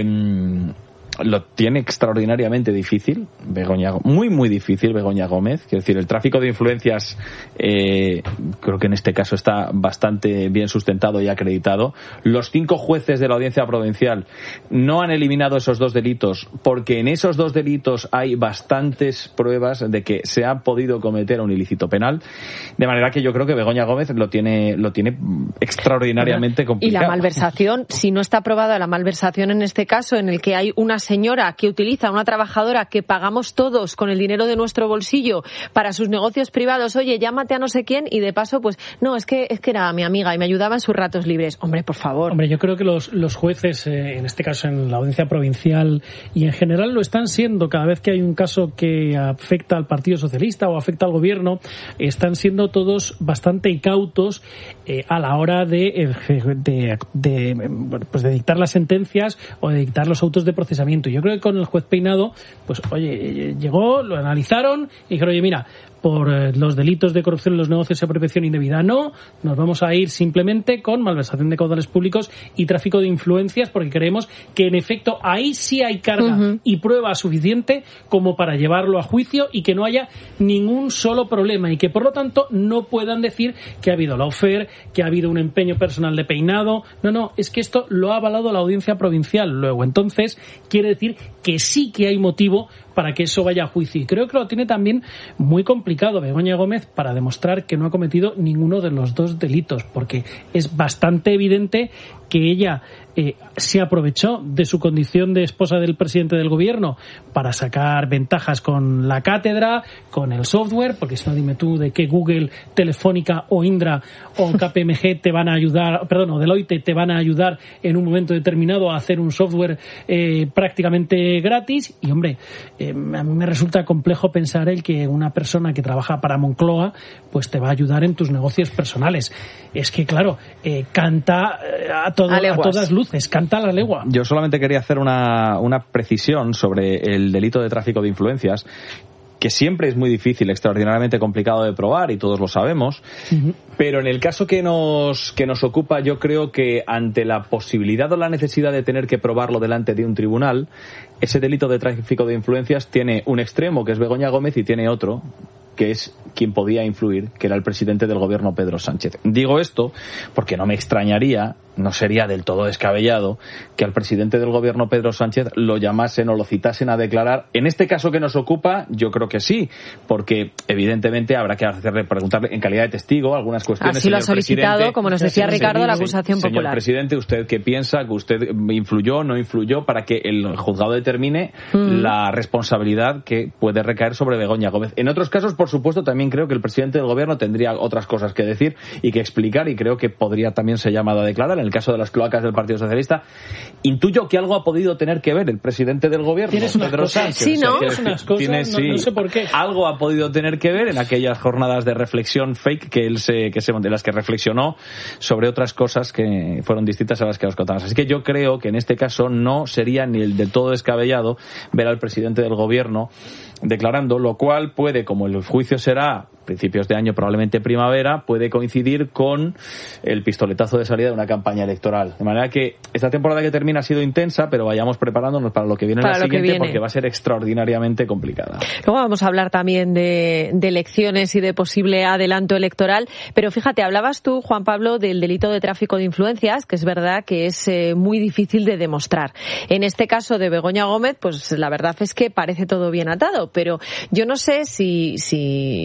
Speaker 2: lo tiene extraordinariamente difícil Begoña, muy muy difícil Begoña Gómez. Quiero decir, el tráfico de influencias eh, creo que en este caso está bastante bien sustentado y acreditado. Los cinco jueces de la Audiencia Provincial no han eliminado esos dos delitos porque en esos dos delitos hay bastantes pruebas de que se ha podido cometer un ilícito penal, de manera que yo creo que Begoña Gómez lo tiene lo tiene extraordinariamente complicado.
Speaker 3: Y la malversación, si no está aprobada la malversación en este caso, en el que hay una señora que utiliza, una trabajadora que pagamos todos con el dinero de nuestro bolsillo para sus negocios privados, oye, llámate a no sé quién, y de paso, pues, no, es que es que era mi amiga y me ayudaba en sus ratos libres. Hombre, por favor.
Speaker 6: Hombre, yo creo que los, los jueces, eh, en este caso en la Audiencia Provincial y en general lo están siendo, cada vez que hay un caso que afecta al Partido Socialista o afecta al Gobierno, están siendo todos bastante cautos eh, a la hora de, de, de, bueno, pues de dictar las sentencias o de dictar los autos de procesamiento. Yo creo que con el juez Peinado, pues oye, llegó, lo analizaron y dijeron, oye, mira, por los delitos de corrupción en los negocios y apropiación indebida no, nos vamos a ir simplemente con malversación de caudales públicos y tráfico de influencias, porque creemos que en efecto ahí sí hay carga uh-huh. y prueba suficiente como para llevarlo a juicio y que no haya ningún solo problema y que por lo tanto no puedan decir que ha habido lawfare, que ha habido un empeño personal de Peinado. No, no, es que esto lo ha avalado la Audiencia Provincial. Luego, entonces, quiere decir que sí que hay motivo para que eso vaya a juicio. Y creo que lo tiene también muy complicado Begoña Gómez para demostrar que no ha cometido ninguno de los dos delitos, porque es bastante evidente que ella eh, se aprovechó de su condición de esposa del presidente del gobierno para sacar ventajas con la cátedra, con el software, porque si no, dime tú de qué Google, Telefónica o Indra o K P M G te van a ayudar, perdón, o Deloitte te van a ayudar en un momento determinado a hacer un software eh, prácticamente gratis. Y hombre, eh, a mí me resulta complejo pensar el que una persona que trabaja para Moncloa pues te va a ayudar en tus negocios personales. Es que claro, eh, canta eh, a, todo, a, a todas luces, canta a la legua.
Speaker 2: Yo solamente quería hacer una, una precisión sobre el delito de tráfico de influencias, que siempre es muy difícil, extraordinariamente complicado de probar, y todos lo sabemos, uh-huh. pero en el caso que nos, que nos ocupa, yo creo que ante la posibilidad o la necesidad de tener que probarlo delante de un tribunal, ese delito de tráfico de influencias tiene un extremo, que es Begoña Gómez, y tiene otro, que es quien podía influir, que era el presidente del gobierno, Pedro Sánchez. Digo esto porque no me extrañaría, no sería del todo descabellado, que al presidente del gobierno, Pedro Sánchez, lo llamasen o lo citasen a declarar. En este caso que nos ocupa, yo creo que sí, porque evidentemente habrá que hacerle, preguntarle en calidad de testigo algunas cuestiones.
Speaker 3: Así lo ha solicitado, como nos decía Ricardo, la acusación
Speaker 2: señor
Speaker 3: popular.
Speaker 2: Señor presidente, ¿usted qué piensa? ¿Que usted influyó, no influyó? Para que el juzgado determine mm. la responsabilidad que puede recaer sobre Begoña Gómez. En otros casos, por supuesto, también creo que el presidente del gobierno tendría otras cosas que decir y que explicar, y creo que podría también ser llamado a declarar. En el caso de las cloacas del Partido Socialista, intuyo que algo ha podido tener que ver el presidente del gobierno,
Speaker 6: ¿Tienes unas
Speaker 2: Pedro
Speaker 6: cosas?
Speaker 2: Sánchez.
Speaker 3: Sí, ¿no?
Speaker 6: Tienes unas cosas,
Speaker 2: tiene,
Speaker 6: no,
Speaker 2: sí,
Speaker 6: no sé por qué.
Speaker 2: Algo ha podido tener que ver en aquellas jornadas de reflexión fake que él se, que se, de las que reflexionó sobre otras cosas que fueron distintas a las que os contamos. Así que yo creo que en este caso no sería ni el del todo descabellado ver al presidente del gobierno declarando, lo cual puede, como el juicio será principios de año, probablemente primavera, puede coincidir con el pistoletazo de salida de una campaña electoral. De manera que esta temporada que termina ha sido intensa, pero vayamos preparándonos para lo que viene en la siguiente, viene. porque va a ser extraordinariamente complicada.
Speaker 3: Luego vamos a hablar también de, de elecciones y de posible adelanto electoral, pero fíjate, hablabas tú, Juan Pablo, del delito de tráfico de influencias, que es verdad que es eh, muy difícil de demostrar. En este caso de Begoña Gómez, pues la verdad es que parece todo bien atado, pero yo no sé si, si os diste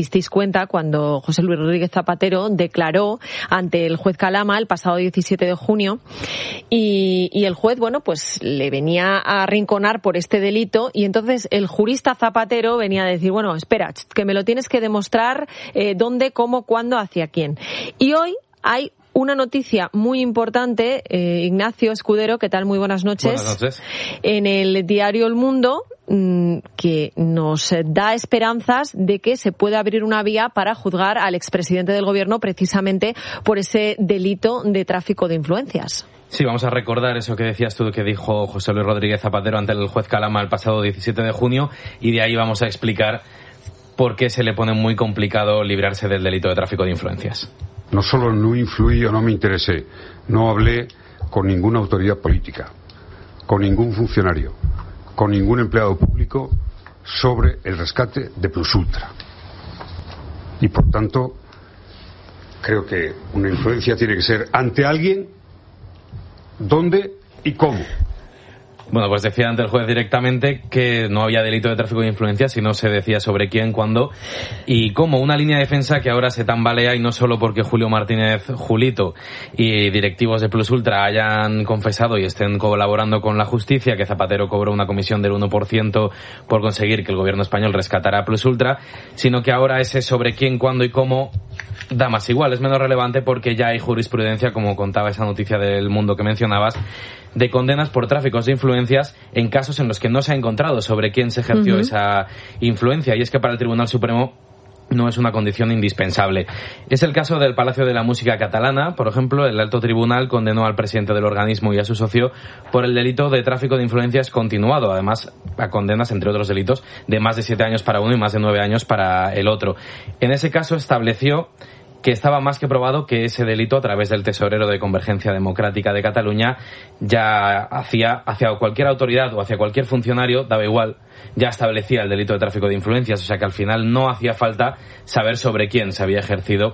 Speaker 3: disteis cuenta cuando José Luis Rodríguez Zapatero declaró ante el juez Calama el pasado diecisiete de junio y, y el juez, bueno, pues le venía a arrinconar por este delito y entonces el jurista Zapatero venía a decir, bueno, espera, que me lo tienes que demostrar eh, dónde, cómo, cuándo, hacia quién. Y hoy hay una noticia muy importante, eh, Ignacio Escudero, ¿qué tal? Muy buenas noches.
Speaker 2: Buenas noches.
Speaker 3: En el diario El Mundo, mmm, que nos da esperanzas de que se pueda abrir una vía para juzgar al expresidente del Gobierno precisamente por ese delito de tráfico de influencias.
Speaker 16: Sí, vamos a recordar eso que decías tú, que dijo José Luis Rodríguez Zapatero ante el juez Calama el pasado diecisiete de junio, y de ahí vamos a explicar por qué se le pone muy complicado librarse del delito de tráfico de influencias.
Speaker 17: No solo no influí o no me interesé, no hablé con ninguna autoridad política, con ningún funcionario, con ningún empleado público sobre el rescate de Plus Ultra. Y por tanto, creo que una influencia tiene que ser ante alguien, dónde y cómo.
Speaker 16: Bueno, pues decía ante el juez directamente que no había delito de tráfico de influencias, sino se decía sobre quién, cuándo y cómo. Una línea de defensa que ahora se tambalea, y no solo porque Julio Martínez Julito y directivos de Plus Ultra hayan confesado y estén colaborando con la justicia que Zapatero cobró una comisión del uno por ciento por conseguir que el gobierno español rescatara a Plus Ultra, sino que ahora ese sobre quién, cuándo y cómo da más igual, es menos relevante porque ya hay jurisprudencia, como contaba esa noticia del Mundo que mencionabas, de condenas por tráficos de influencias en casos en los que no se ha encontrado sobre quién se ejerció uh-huh. esa influencia, y es que para el Tribunal Supremo no es una condición indispensable. Es el caso del Palacio de la Música Catalana. Por ejemplo, el alto tribunal condenó al presidente del organismo y a su socio por el delito de tráfico de influencias continuado, además a condenas, entre otros delitos, de más de siete años para uno y más de nueve años para el otro. En ese caso estableció que estaba más que probado que ese delito, a través del tesorero de Convergencia Democrática de Cataluña, ya hacía hacia cualquier autoridad o hacia cualquier funcionario, daba igual, ya establecía el delito de tráfico de influencias. O sea que al final no hacía falta saber sobre quién se había ejercido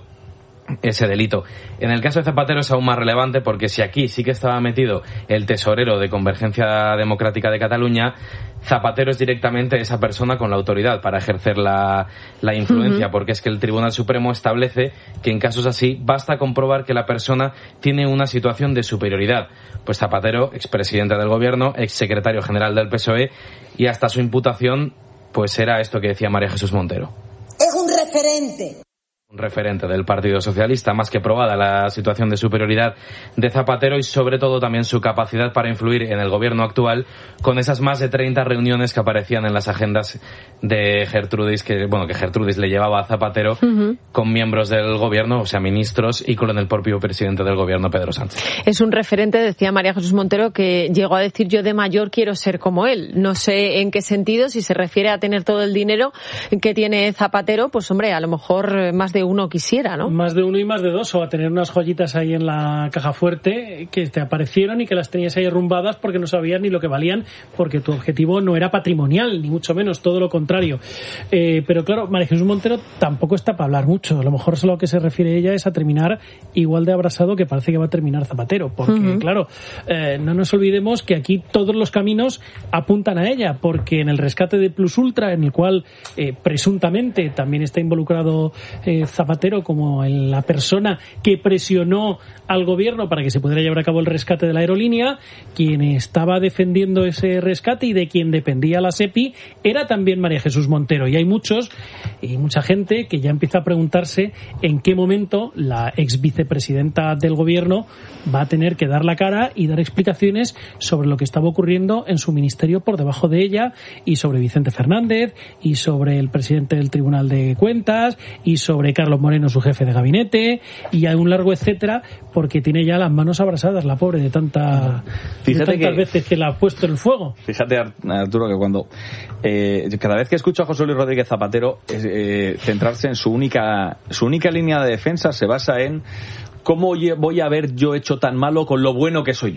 Speaker 16: ese delito. En el caso de Zapatero es aún más relevante, porque si aquí sí que estaba metido el tesorero de Convergencia Democrática de Cataluña, Zapatero es directamente esa persona con la autoridad para ejercer la, la influencia, uh-huh. porque es que el Tribunal Supremo establece que en casos así basta comprobar que la persona tiene una situación de superioridad. Pues Zapatero, expresidente del Gobierno, exsecretario general del P S O E, y hasta su imputación pues era esto que decía María Jesús Montero.
Speaker 10: Es un referente.
Speaker 16: Un referente del Partido Socialista, más que probada la situación de superioridad de Zapatero, y sobre todo también su capacidad para influir en el gobierno actual, con esas más de treinta reuniones que aparecían en las agendas de Gertrudis, que bueno que Gertrudis le llevaba a Zapatero, uh-huh. con miembros del gobierno, o sea, ministros, y con el propio presidente del gobierno, Pedro Sánchez.
Speaker 3: Es un referente, decía María Jesús Montero, que llegó a decir: yo de mayor quiero ser como él. No sé en qué sentido, si se refiere a tener todo el dinero que tiene Zapatero, pues hombre, a lo mejor más de uno quisiera, ¿no?
Speaker 6: Más de uno y más de dos, o a tener unas joyitas ahí en la caja fuerte que te aparecieron y que las tenías ahí arrumbadas porque no sabías ni lo que valían, porque tu objetivo no era patrimonial, ni mucho menos, todo lo contrario. Eh, pero claro, María Jesús Montero tampoco está para hablar mucho. A lo mejor solo a lo que se refiere ella es a terminar igual de abrasado que parece que va a terminar Zapatero, porque uh-huh. claro, eh, no nos olvidemos que aquí todos los caminos apuntan a ella, porque en el rescate de Plus Ultra, en el cual eh, presuntamente también está involucrado eh, Zapatero como en la persona que presionó al gobierno para que se pudiera llevar a cabo el rescate de la aerolínea, quien estaba defendiendo ese rescate y de quien dependía la SEPI era también María Jesús Montero. Y hay muchos y mucha gente que ya empieza a preguntarse en qué momento la ex vicepresidenta del gobierno va a tener que dar la cara y dar explicaciones sobre lo que estaba ocurriendo en su ministerio por debajo de ella, y sobre Vicente Fernández, y sobre el presidente del Tribunal de Cuentas, y sobre Carlos Moreno, su jefe de gabinete, y hay un largo etcétera, porque tiene ya las manos abrasadas, la pobre, de, tanta, de tantas que, veces que la ha puesto en el fuego.
Speaker 2: Fíjate, Arturo, que cuando eh, cada vez que escucho a José Luis Rodríguez Zapatero, eh, centrarse en su única su única línea de defensa se basa en cómo voy a haber yo hecho tan malo con lo bueno que soy yo.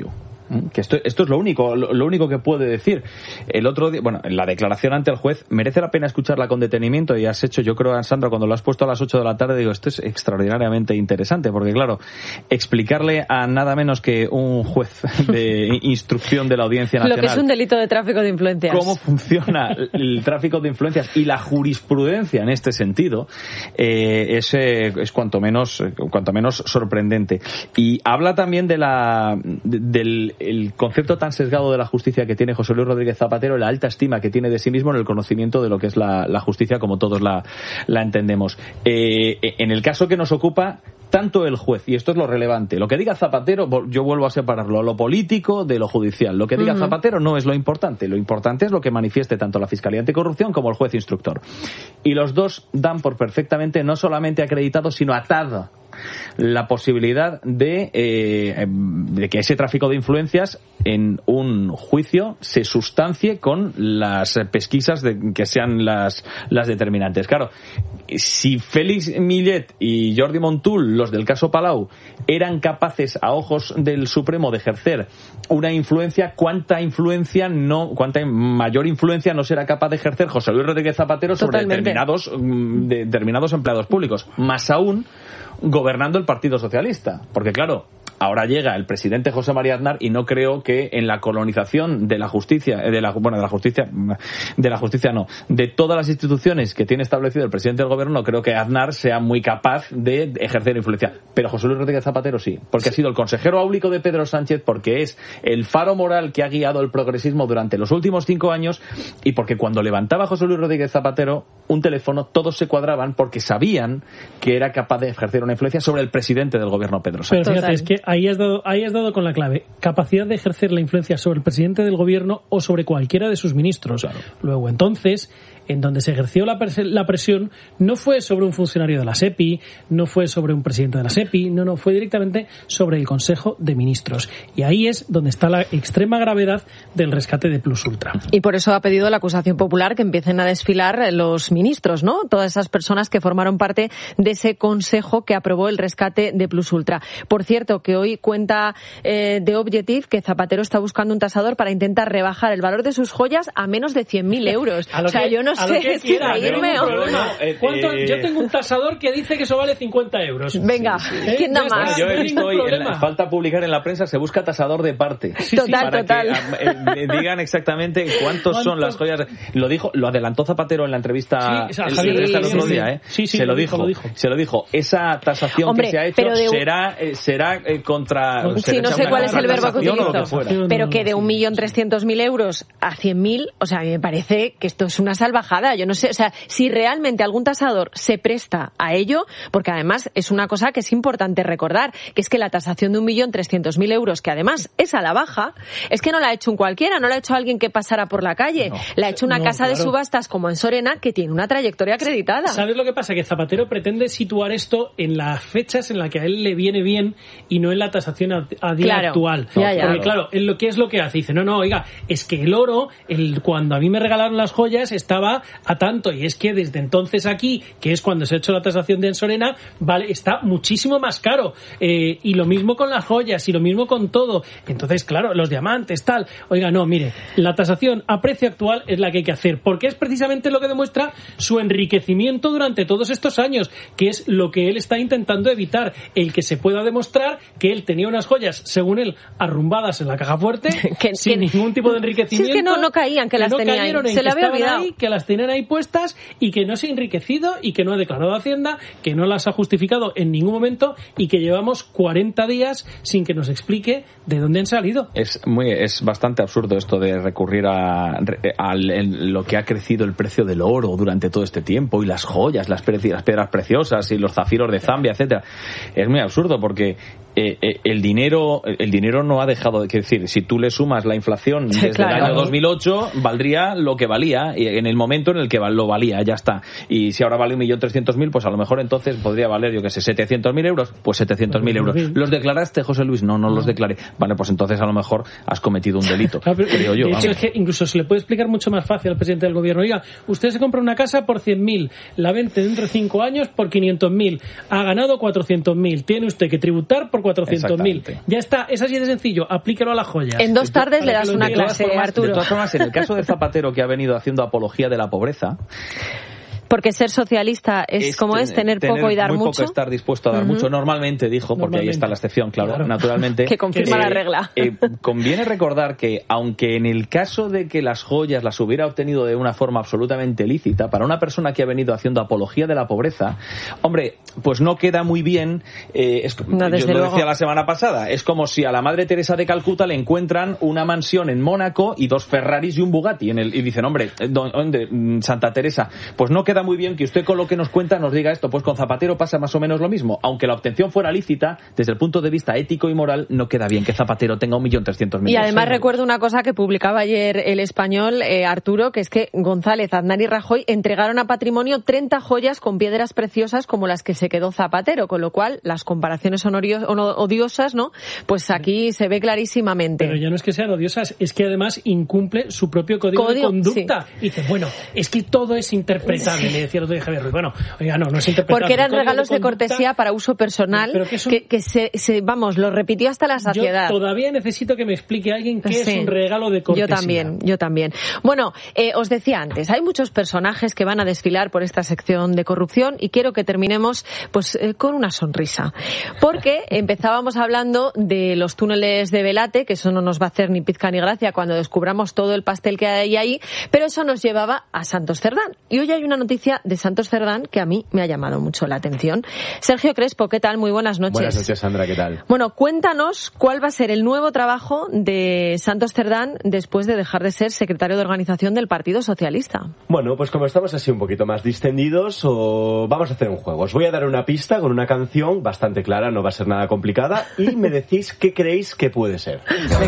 Speaker 2: Que esto, esto es lo único, lo, lo único que puede decir. El otro día, bueno, la declaración ante el juez merece la pena escucharla con detenimiento, y has hecho, yo creo, Sandra, cuando lo has puesto a las ocho de la tarde, digo, esto es extraordinariamente interesante, porque claro, explicarle a nada menos que un juez de instrucción de la Audiencia Nacional
Speaker 3: lo que es un delito de tráfico de influencias,
Speaker 2: cómo funciona el tráfico de influencias y la jurisprudencia en este sentido, eh, es, eh, es cuanto menos, cuanto menos sorprendente. Y habla también de la, de, del el concepto tan sesgado de la justicia que tiene José Luis Rodríguez Zapatero, la alta estima que tiene de sí mismo en el conocimiento de lo que es la, la justicia como todos la, la entendemos. Eh, en el caso que nos ocupa, tanto el juez, y esto es lo relevante, lo que diga Zapatero, yo vuelvo a separarlo, lo político de lo judicial. Lo que diga uh-huh. Zapatero no es lo importante, lo importante es lo que manifieste tanto la Fiscalía Anticorrupción como el juez instructor. Y los dos dan por perfectamente no solamente acreditado, sino atado la posibilidad de, eh, de que ese tráfico de influencias en un juicio se sustancie con las pesquisas de, que sean las, las determinantes. Claro, si Félix Millet y Jordi Montul, los del caso Palau, eran capaces a ojos del Supremo de ejercer una influencia, ¿cuánta influencia no, cuánta mayor influencia no será capaz de ejercer José Luis Rodríguez Zapatero sobre determinados, de, determinados empleados públicos? Más aún gobernando el Partido Socialista, porque claro, ahora llega el presidente José María Aznar y no creo que en la colonización de la justicia, de la bueno, de la justicia, de la justicia no, de todas las instituciones que tiene establecido el presidente del gobierno, no creo que Aznar sea muy capaz de ejercer influencia. Pero José Luis Rodríguez Zapatero sí, porque ha sido el consejero áulico de Pedro Sánchez, porque es el faro moral que ha guiado el progresismo durante los últimos cinco años, y porque cuando levantaba José Luis Rodríguez Zapatero un teléfono, todos se cuadraban porque sabían que era capaz de ejercer una influencia sobre el presidente del gobierno, Pedro Sánchez.
Speaker 6: Pero fíjate, es que ahí has dado, ahí has dado con la clave. Capacidad de ejercer la influencia sobre el presidente del gobierno o sobre cualquiera de sus ministros. Claro. Luego, entonces, en donde se ejerció la, pres- la presión no fue sobre un funcionario de la SEPI, no fue sobre un presidente de la SEPI, no, no, fue directamente sobre el Consejo de Ministros. Y ahí es donde está la extrema gravedad del rescate de Plus Ultra.
Speaker 3: Y por eso ha pedido la acusación popular que empiecen a desfilar los ministros, ¿no? Todas esas personas que formaron parte de ese consejo que aprobó el rescate de Plus Ultra. Por cierto, que hoy cuenta eh, The Objective que Zapatero está buscando un tasador para intentar rebajar el valor de sus joyas a menos de cien mil euros.
Speaker 6: O sea,
Speaker 3: que, yo no sé si reírme o no.
Speaker 6: ¿Cuánto? Yo tengo un tasador que dice que eso vale cincuenta euros.
Speaker 3: Venga,
Speaker 6: ¿Eh?
Speaker 3: ¿quién da más?
Speaker 2: Yo he visto hoy, en la, falta publicar en la prensa, se busca tasador de parte.
Speaker 3: Sí, total,
Speaker 2: para
Speaker 3: total.
Speaker 2: Que eh, digan exactamente cuántos ¿Cuánto? son las joyas. Lo dijo, lo adelantó Zapatero en la entrevista,
Speaker 6: sí, o sea,
Speaker 2: el,
Speaker 6: Javier,
Speaker 2: el,
Speaker 6: sí,
Speaker 2: el otro
Speaker 6: sí,
Speaker 2: día,
Speaker 6: sí.
Speaker 2: ¿eh?
Speaker 6: Sí, sí,
Speaker 2: se lo,
Speaker 6: lo dijo,
Speaker 2: dijo,
Speaker 6: lo dijo.
Speaker 2: se lo dijo. Esa tasación
Speaker 3: Hombre,
Speaker 2: que se ha hecho
Speaker 3: de...
Speaker 2: será eh, será eh, contra.
Speaker 3: No, sí, no sé cuál es el verbo que utilizo.
Speaker 2: Que
Speaker 3: pero que de un millón trescientos mil euros a cien mil, o sea, a mí me parece que esto es una salvajada. Yo no sé, o sea, si realmente algún tasador se presta a ello, porque además es una cosa que es importante recordar, que es que la tasación de un millón trescientos mil euros, que además es a la baja, es que no la ha hecho un cualquiera, no la ha hecho alguien que pasara por la calle, no, la ha hecho una no, casa claro. de subastas como en Sorena, que tiene una trayectoria acreditada.
Speaker 6: ¿Sabes lo que pasa? Que Zapatero pretende situar esto en las fechas en las que a él le viene bien y no en la tasación a, a día
Speaker 3: claro.
Speaker 6: actual.
Speaker 3: Ya, ya.
Speaker 6: Porque claro, él lo que es lo que hace, dice, no, no, oiga, es que el oro, el, cuando a mí me regalaron las joyas, estaba a tanto, y es que desde entonces aquí, que es cuando se ha hecho la tasación de Ensorena, vale, está muchísimo más caro. Eh, y lo mismo con las joyas, y lo mismo con todo. Entonces, claro, los diamantes, tal. Oiga, no, mire, la tasación a precio actual es la que hay que hacer, porque es precisamente lo que demuestra su enriquecimiento durante todos estos años, que es lo que él está intentando evitar, el que se pueda demostrar que él tenía unas joyas, según él, arrumbadas en la caja fuerte, que, sin que, ningún tipo de enriquecimiento.
Speaker 3: Si es que no, no caían, que, que las
Speaker 6: no
Speaker 3: tenía ahí. Se le había olvidado.
Speaker 6: Ahí, que las tenían ahí puestas y que no se ha enriquecido y que no ha declarado Hacienda, que no las ha justificado en ningún momento y que llevamos cuarenta días sin que nos explique de dónde han salido.
Speaker 2: Es muy, es bastante absurdo esto de recurrir a, a, a lo que ha crecido el precio del oro durante todo este tiempo y las joyas, las, pre- las piedras preciosas y los zafiros de Zambia, etcétera. Es muy absurdo porque eh, eh, el dinero el dinero no ha dejado de decir, si tú le sumas la inflación desde claro. el año dos mil ocho, valdría lo que valía y en el momento en el que lo valía, ya está. Y si ahora vale un millón trescientos mil, pues a lo mejor entonces podría valer, yo que sé, setecientos mil euros, pues setecientos mil euros. ¿Los declaraste, José Luis? No, no los declaré. Vale, pues entonces a lo mejor has cometido un delito,
Speaker 6: claro, pero,
Speaker 2: creo yo.
Speaker 6: De hecho, vamos. Es que incluso se le puede explicar mucho más fácil al presidente del gobierno. Oiga, usted se compra una casa por cien mil, la vende dentro de cinco años por quinientos mil, ha ganado cuatrocientos mil, tiene usted que tributar por cuatrocientos mil. Ya está, es así de sencillo, aplíquelo a las joyas.
Speaker 3: En dos tardes le das una clase,
Speaker 2: formas,
Speaker 3: Arturo.
Speaker 2: De todas formas, en el caso de Zapatero, que ha venido haciendo apología de la pobreza...
Speaker 3: Porque ser socialista es, es como es, tener, tener poco y dar
Speaker 2: muy
Speaker 3: mucho.
Speaker 2: Poco, estar dispuesto a dar uh-huh. mucho. Normalmente, dijo, porque Normalmente. ahí está la excepción, claro, claro. naturalmente.
Speaker 3: Que confirma eh, la regla.
Speaker 2: Eh, conviene recordar que, aunque en el caso de que las joyas las hubiera obtenido de una forma absolutamente lícita, para una persona que ha venido haciendo apología de la pobreza, hombre, pues no queda muy bien, eh, es,
Speaker 3: no,
Speaker 2: yo lo
Speaker 3: luego.
Speaker 2: decía la semana pasada, es como si a la Madre Teresa de Calcuta le encuentran una mansión en Mónaco y dos Ferraris y un Bugatti, en el, y dicen, hombre, ¿dónde? Santa Teresa, pues no queda muy bien que usted con lo que nos cuenta nos diga esto. Pues con Zapatero pasa más o menos lo mismo. Aunque la obtención fuera lícita, desde el punto de vista ético y moral, no queda bien que Zapatero tenga un millón trescientos mil.
Speaker 3: Y además recuerdo una cosa que publicaba ayer El Español, eh, Arturo, que es que González, Aznar y Rajoy entregaron a patrimonio treinta joyas con piedras preciosas como las que se quedó Zapatero, con lo cual las comparaciones son odiosas, ¿no? Pues aquí se ve clarísimamente.
Speaker 6: Pero ya no es que sean odiosas, es que además incumple su propio código, código de conducta. Sí. Y dice, bueno, es que todo es interpretable, sí. le decía de Javier Ruiz. Bueno, oiga, no, no es interpretable.
Speaker 3: Porque eran regalos de, de cortesía para uso personal,
Speaker 6: pero que, un...
Speaker 3: que, que se, se, vamos, lo repitió hasta la saciedad.
Speaker 6: Yo todavía necesito que me explique alguien qué sí. es un regalo de cortesía.
Speaker 3: Yo también, yo también. Bueno, eh, os decía antes, hay muchos personajes que van a desfilar por esta sección de corrupción y quiero que terminemos pues eh, con una sonrisa. Porque empezábamos hablando de los túneles de Velate, que eso no nos va a hacer ni pizca ni gracia cuando descubramos todo el pastel que hay ahí, pero eso nos llevaba a Santos Cerdán. Y hoy hay una noticia de Santos Cerdán que a mí me ha llamado mucho la atención. Sergio Crespo, ¿qué tal? Muy buenas noches.
Speaker 18: Buenas noches, Sandra, ¿qué tal?
Speaker 3: Bueno, cuéntanos cuál va a ser el nuevo trabajo de Santos Cerdán después de dejar de ser secretario de organización del Partido Socialista.
Speaker 18: Bueno, pues como estamos así un poquito más distendidos, o vamos a hacer un juego. Os voy a dar una pista con una canción bastante clara, no va a ser nada complicada, y me decís qué creéis que puede ser.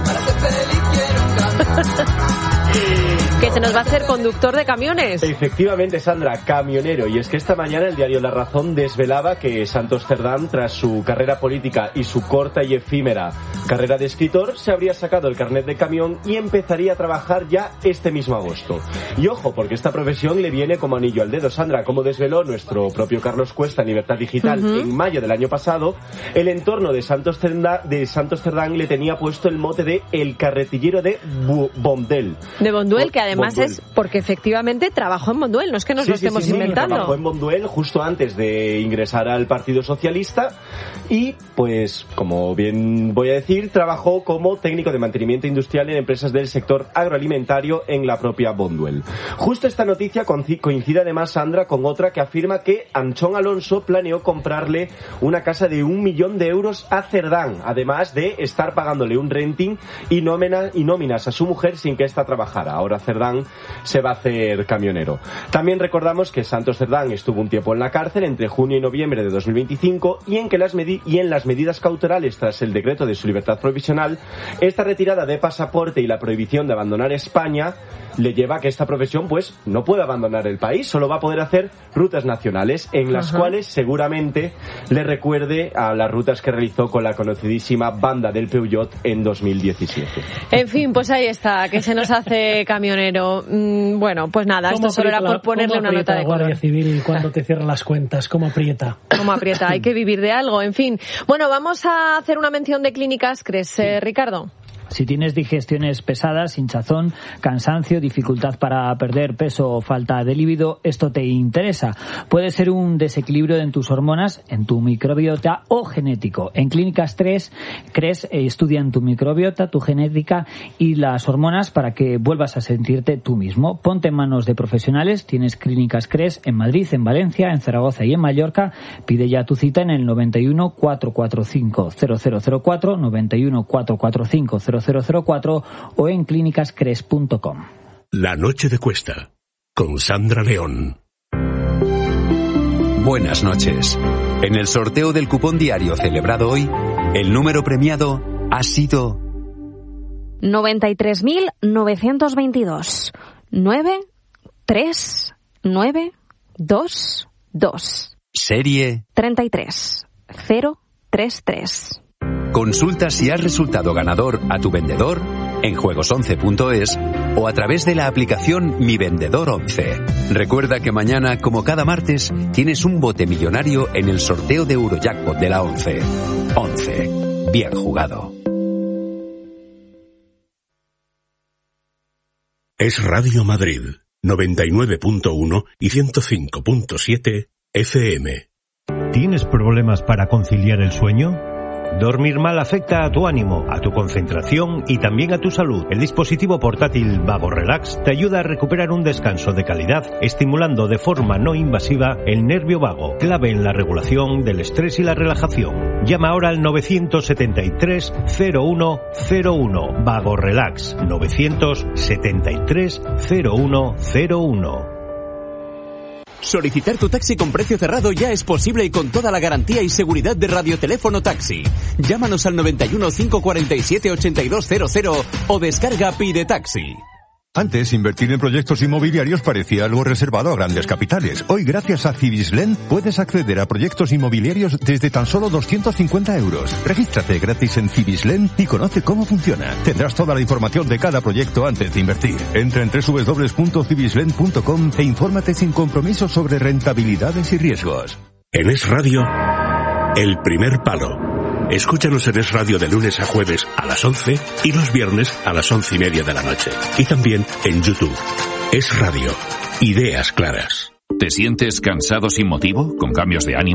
Speaker 3: Que se nos va a hacer conductor de camiones.
Speaker 18: Efectivamente, Sandra, camionero. Y es que esta mañana el diario La Razón desvelaba que Santos Cerdán, tras su carrera política y su corta y efímera carrera de escritor, se habría sacado el carnet de camión y empezaría a trabajar ya este mismo agosto. Y ojo, porque esta profesión le viene como anillo al dedo, Sandra. Como desveló nuestro propio Carlos Cuesta en Libertad Digital uh-huh. en mayo del año pasado, el entorno de Santos Cerdán, de Santos Cerdán le tenía puesto el mote de el carretillero de Bu- Bondel.
Speaker 3: De Bonduel, que además Bonduel. Es porque efectivamente trabajó en Bonduel, no es que nos
Speaker 18: sí,
Speaker 3: lo
Speaker 18: sí,
Speaker 3: estemos
Speaker 18: sí, sí,
Speaker 3: inventando.
Speaker 18: Trabajó en Bonduel justo antes de ingresar al Partido Socialista y, pues, como bien voy a decir, trabajó como técnico de mantenimiento industrial en empresas del sector agroalimentario en la propia Bonduel. Justo esta noticia coincide además, Sandra, con otra que afirma que Anchón Alonso planeó comprarle una casa de un millón de euros a Cerdán, además de estar pagándole un renting y, nómina, y nóminas a su mujer sin que ésta trabajara. Ahora Cerdán se va a hacer camionero. También recordamos que Santos Cerdán estuvo un tiempo en la cárcel entre junio y noviembre de dos mil veinticinco y en, que las medi- y en las medidas cautelales tras el decreto de su libertad provisional, esta retirada de pasaporte y la prohibición de abandonar España le lleva a que esta profesión pues no pueda abandonar el país, solo va a poder hacer rutas nacionales en las Ajá. cuales seguramente le recuerde a las rutas que realizó con la conocidísima banda del Peugeot en dos mil diecisiete.
Speaker 3: En fin, pues ahí está, que se nos hace camionero. Mm, bueno, pues nada, esto solo era por ponerle una nota de
Speaker 6: color.
Speaker 3: Guardia
Speaker 6: Civil cuando te cierran las cuentas, ¿cómo aprieta?
Speaker 3: ¿Cómo aprieta? Hay que vivir de algo, en fin. Bueno, vamos a hacer una mención de clínicas, ¿crees, eh, Ricardo?
Speaker 1: Si tienes digestiones pesadas, hinchazón, cansancio, dificultad para perder peso o falta de líbido, esto te interesa. Puede ser un desequilibrio en tus hormonas, en tu microbiota o genético. En Clínicas tres, CRES eh, estudian tu microbiota, tu genética y las hormonas para que vuelvas a sentirte tú mismo. Ponte en manos de profesionales. Tienes Clínicas CRES en Madrid, en Valencia, en Zaragoza y en Mallorca. Pide ya tu cita en el noventa y uno, cuatrocientos cuarenta y cinco, cero cero cero cuatro, noventa y uno, cuatrocientos cuarenta y cinco, cero cero cero cuatro o en clínicas cres punto com.
Speaker 7: La noche de Cuesta con Sandra León.
Speaker 19: Buenas noches. En el sorteo del cupón diario celebrado hoy, el número premiado ha sido
Speaker 20: noventa y tres mil novecientos veintidós. nueve tres nueve dos dos.
Speaker 19: Serie
Speaker 20: treinta y tres cero treinta y tres.
Speaker 19: Consulta si has resultado ganador a tu vendedor en juegos once punto es o a través de la aplicación Mi Vendedor once. Recuerda que mañana, como cada martes, tienes un bote millonario en el sorteo de Eurojackpot de la once. once. bien jugado.
Speaker 7: Es Radio Madrid, noventa y nueve punto uno y ciento cinco punto siete F M.
Speaker 11: ¿Tienes problemas para conciliar el sueño? Dormir mal afecta a tu ánimo, a tu concentración y también a tu salud. El dispositivo portátil Vago Relax te ayuda a recuperar un descanso de calidad, estimulando de forma no invasiva el nervio vago, clave en la regulación del estrés y la relajación. Llama ahora al novecientos setenta y tres cero uno cero uno. Vago Relax, novecientos setenta y tres cero uno cero uno.
Speaker 21: Solicitar tu taxi con precio cerrado ya es posible y con toda la garantía y seguridad de Radioteléfono Taxi. Llámanos al noventa y uno, cinco cuarenta y siete, ochenta y dos cero cero o descarga Pide Taxi.
Speaker 22: Antes, invertir en proyectos inmobiliarios parecía algo reservado a grandes capitales. Hoy, gracias a Cibislen, puedes acceder a proyectos inmobiliarios desde tan solo doscientos cincuenta euros. Regístrate gratis en Cibislen y conoce cómo funciona. Tendrás toda la información de cada proyecto antes de invertir. Entra en doble u doble u doble u punto cibislen punto com e infórmate sin compromiso sobre rentabilidades y riesgos.
Speaker 7: En Es Radio, El Primer Palo. Escúchanos en Es Radio de lunes a jueves a las once y los viernes a las once y media de la noche. Y también en YouTube. Es Radio. Ideas claras.
Speaker 13: ¿Te sientes cansado sin motivo? ¿Con cambios de ánimo?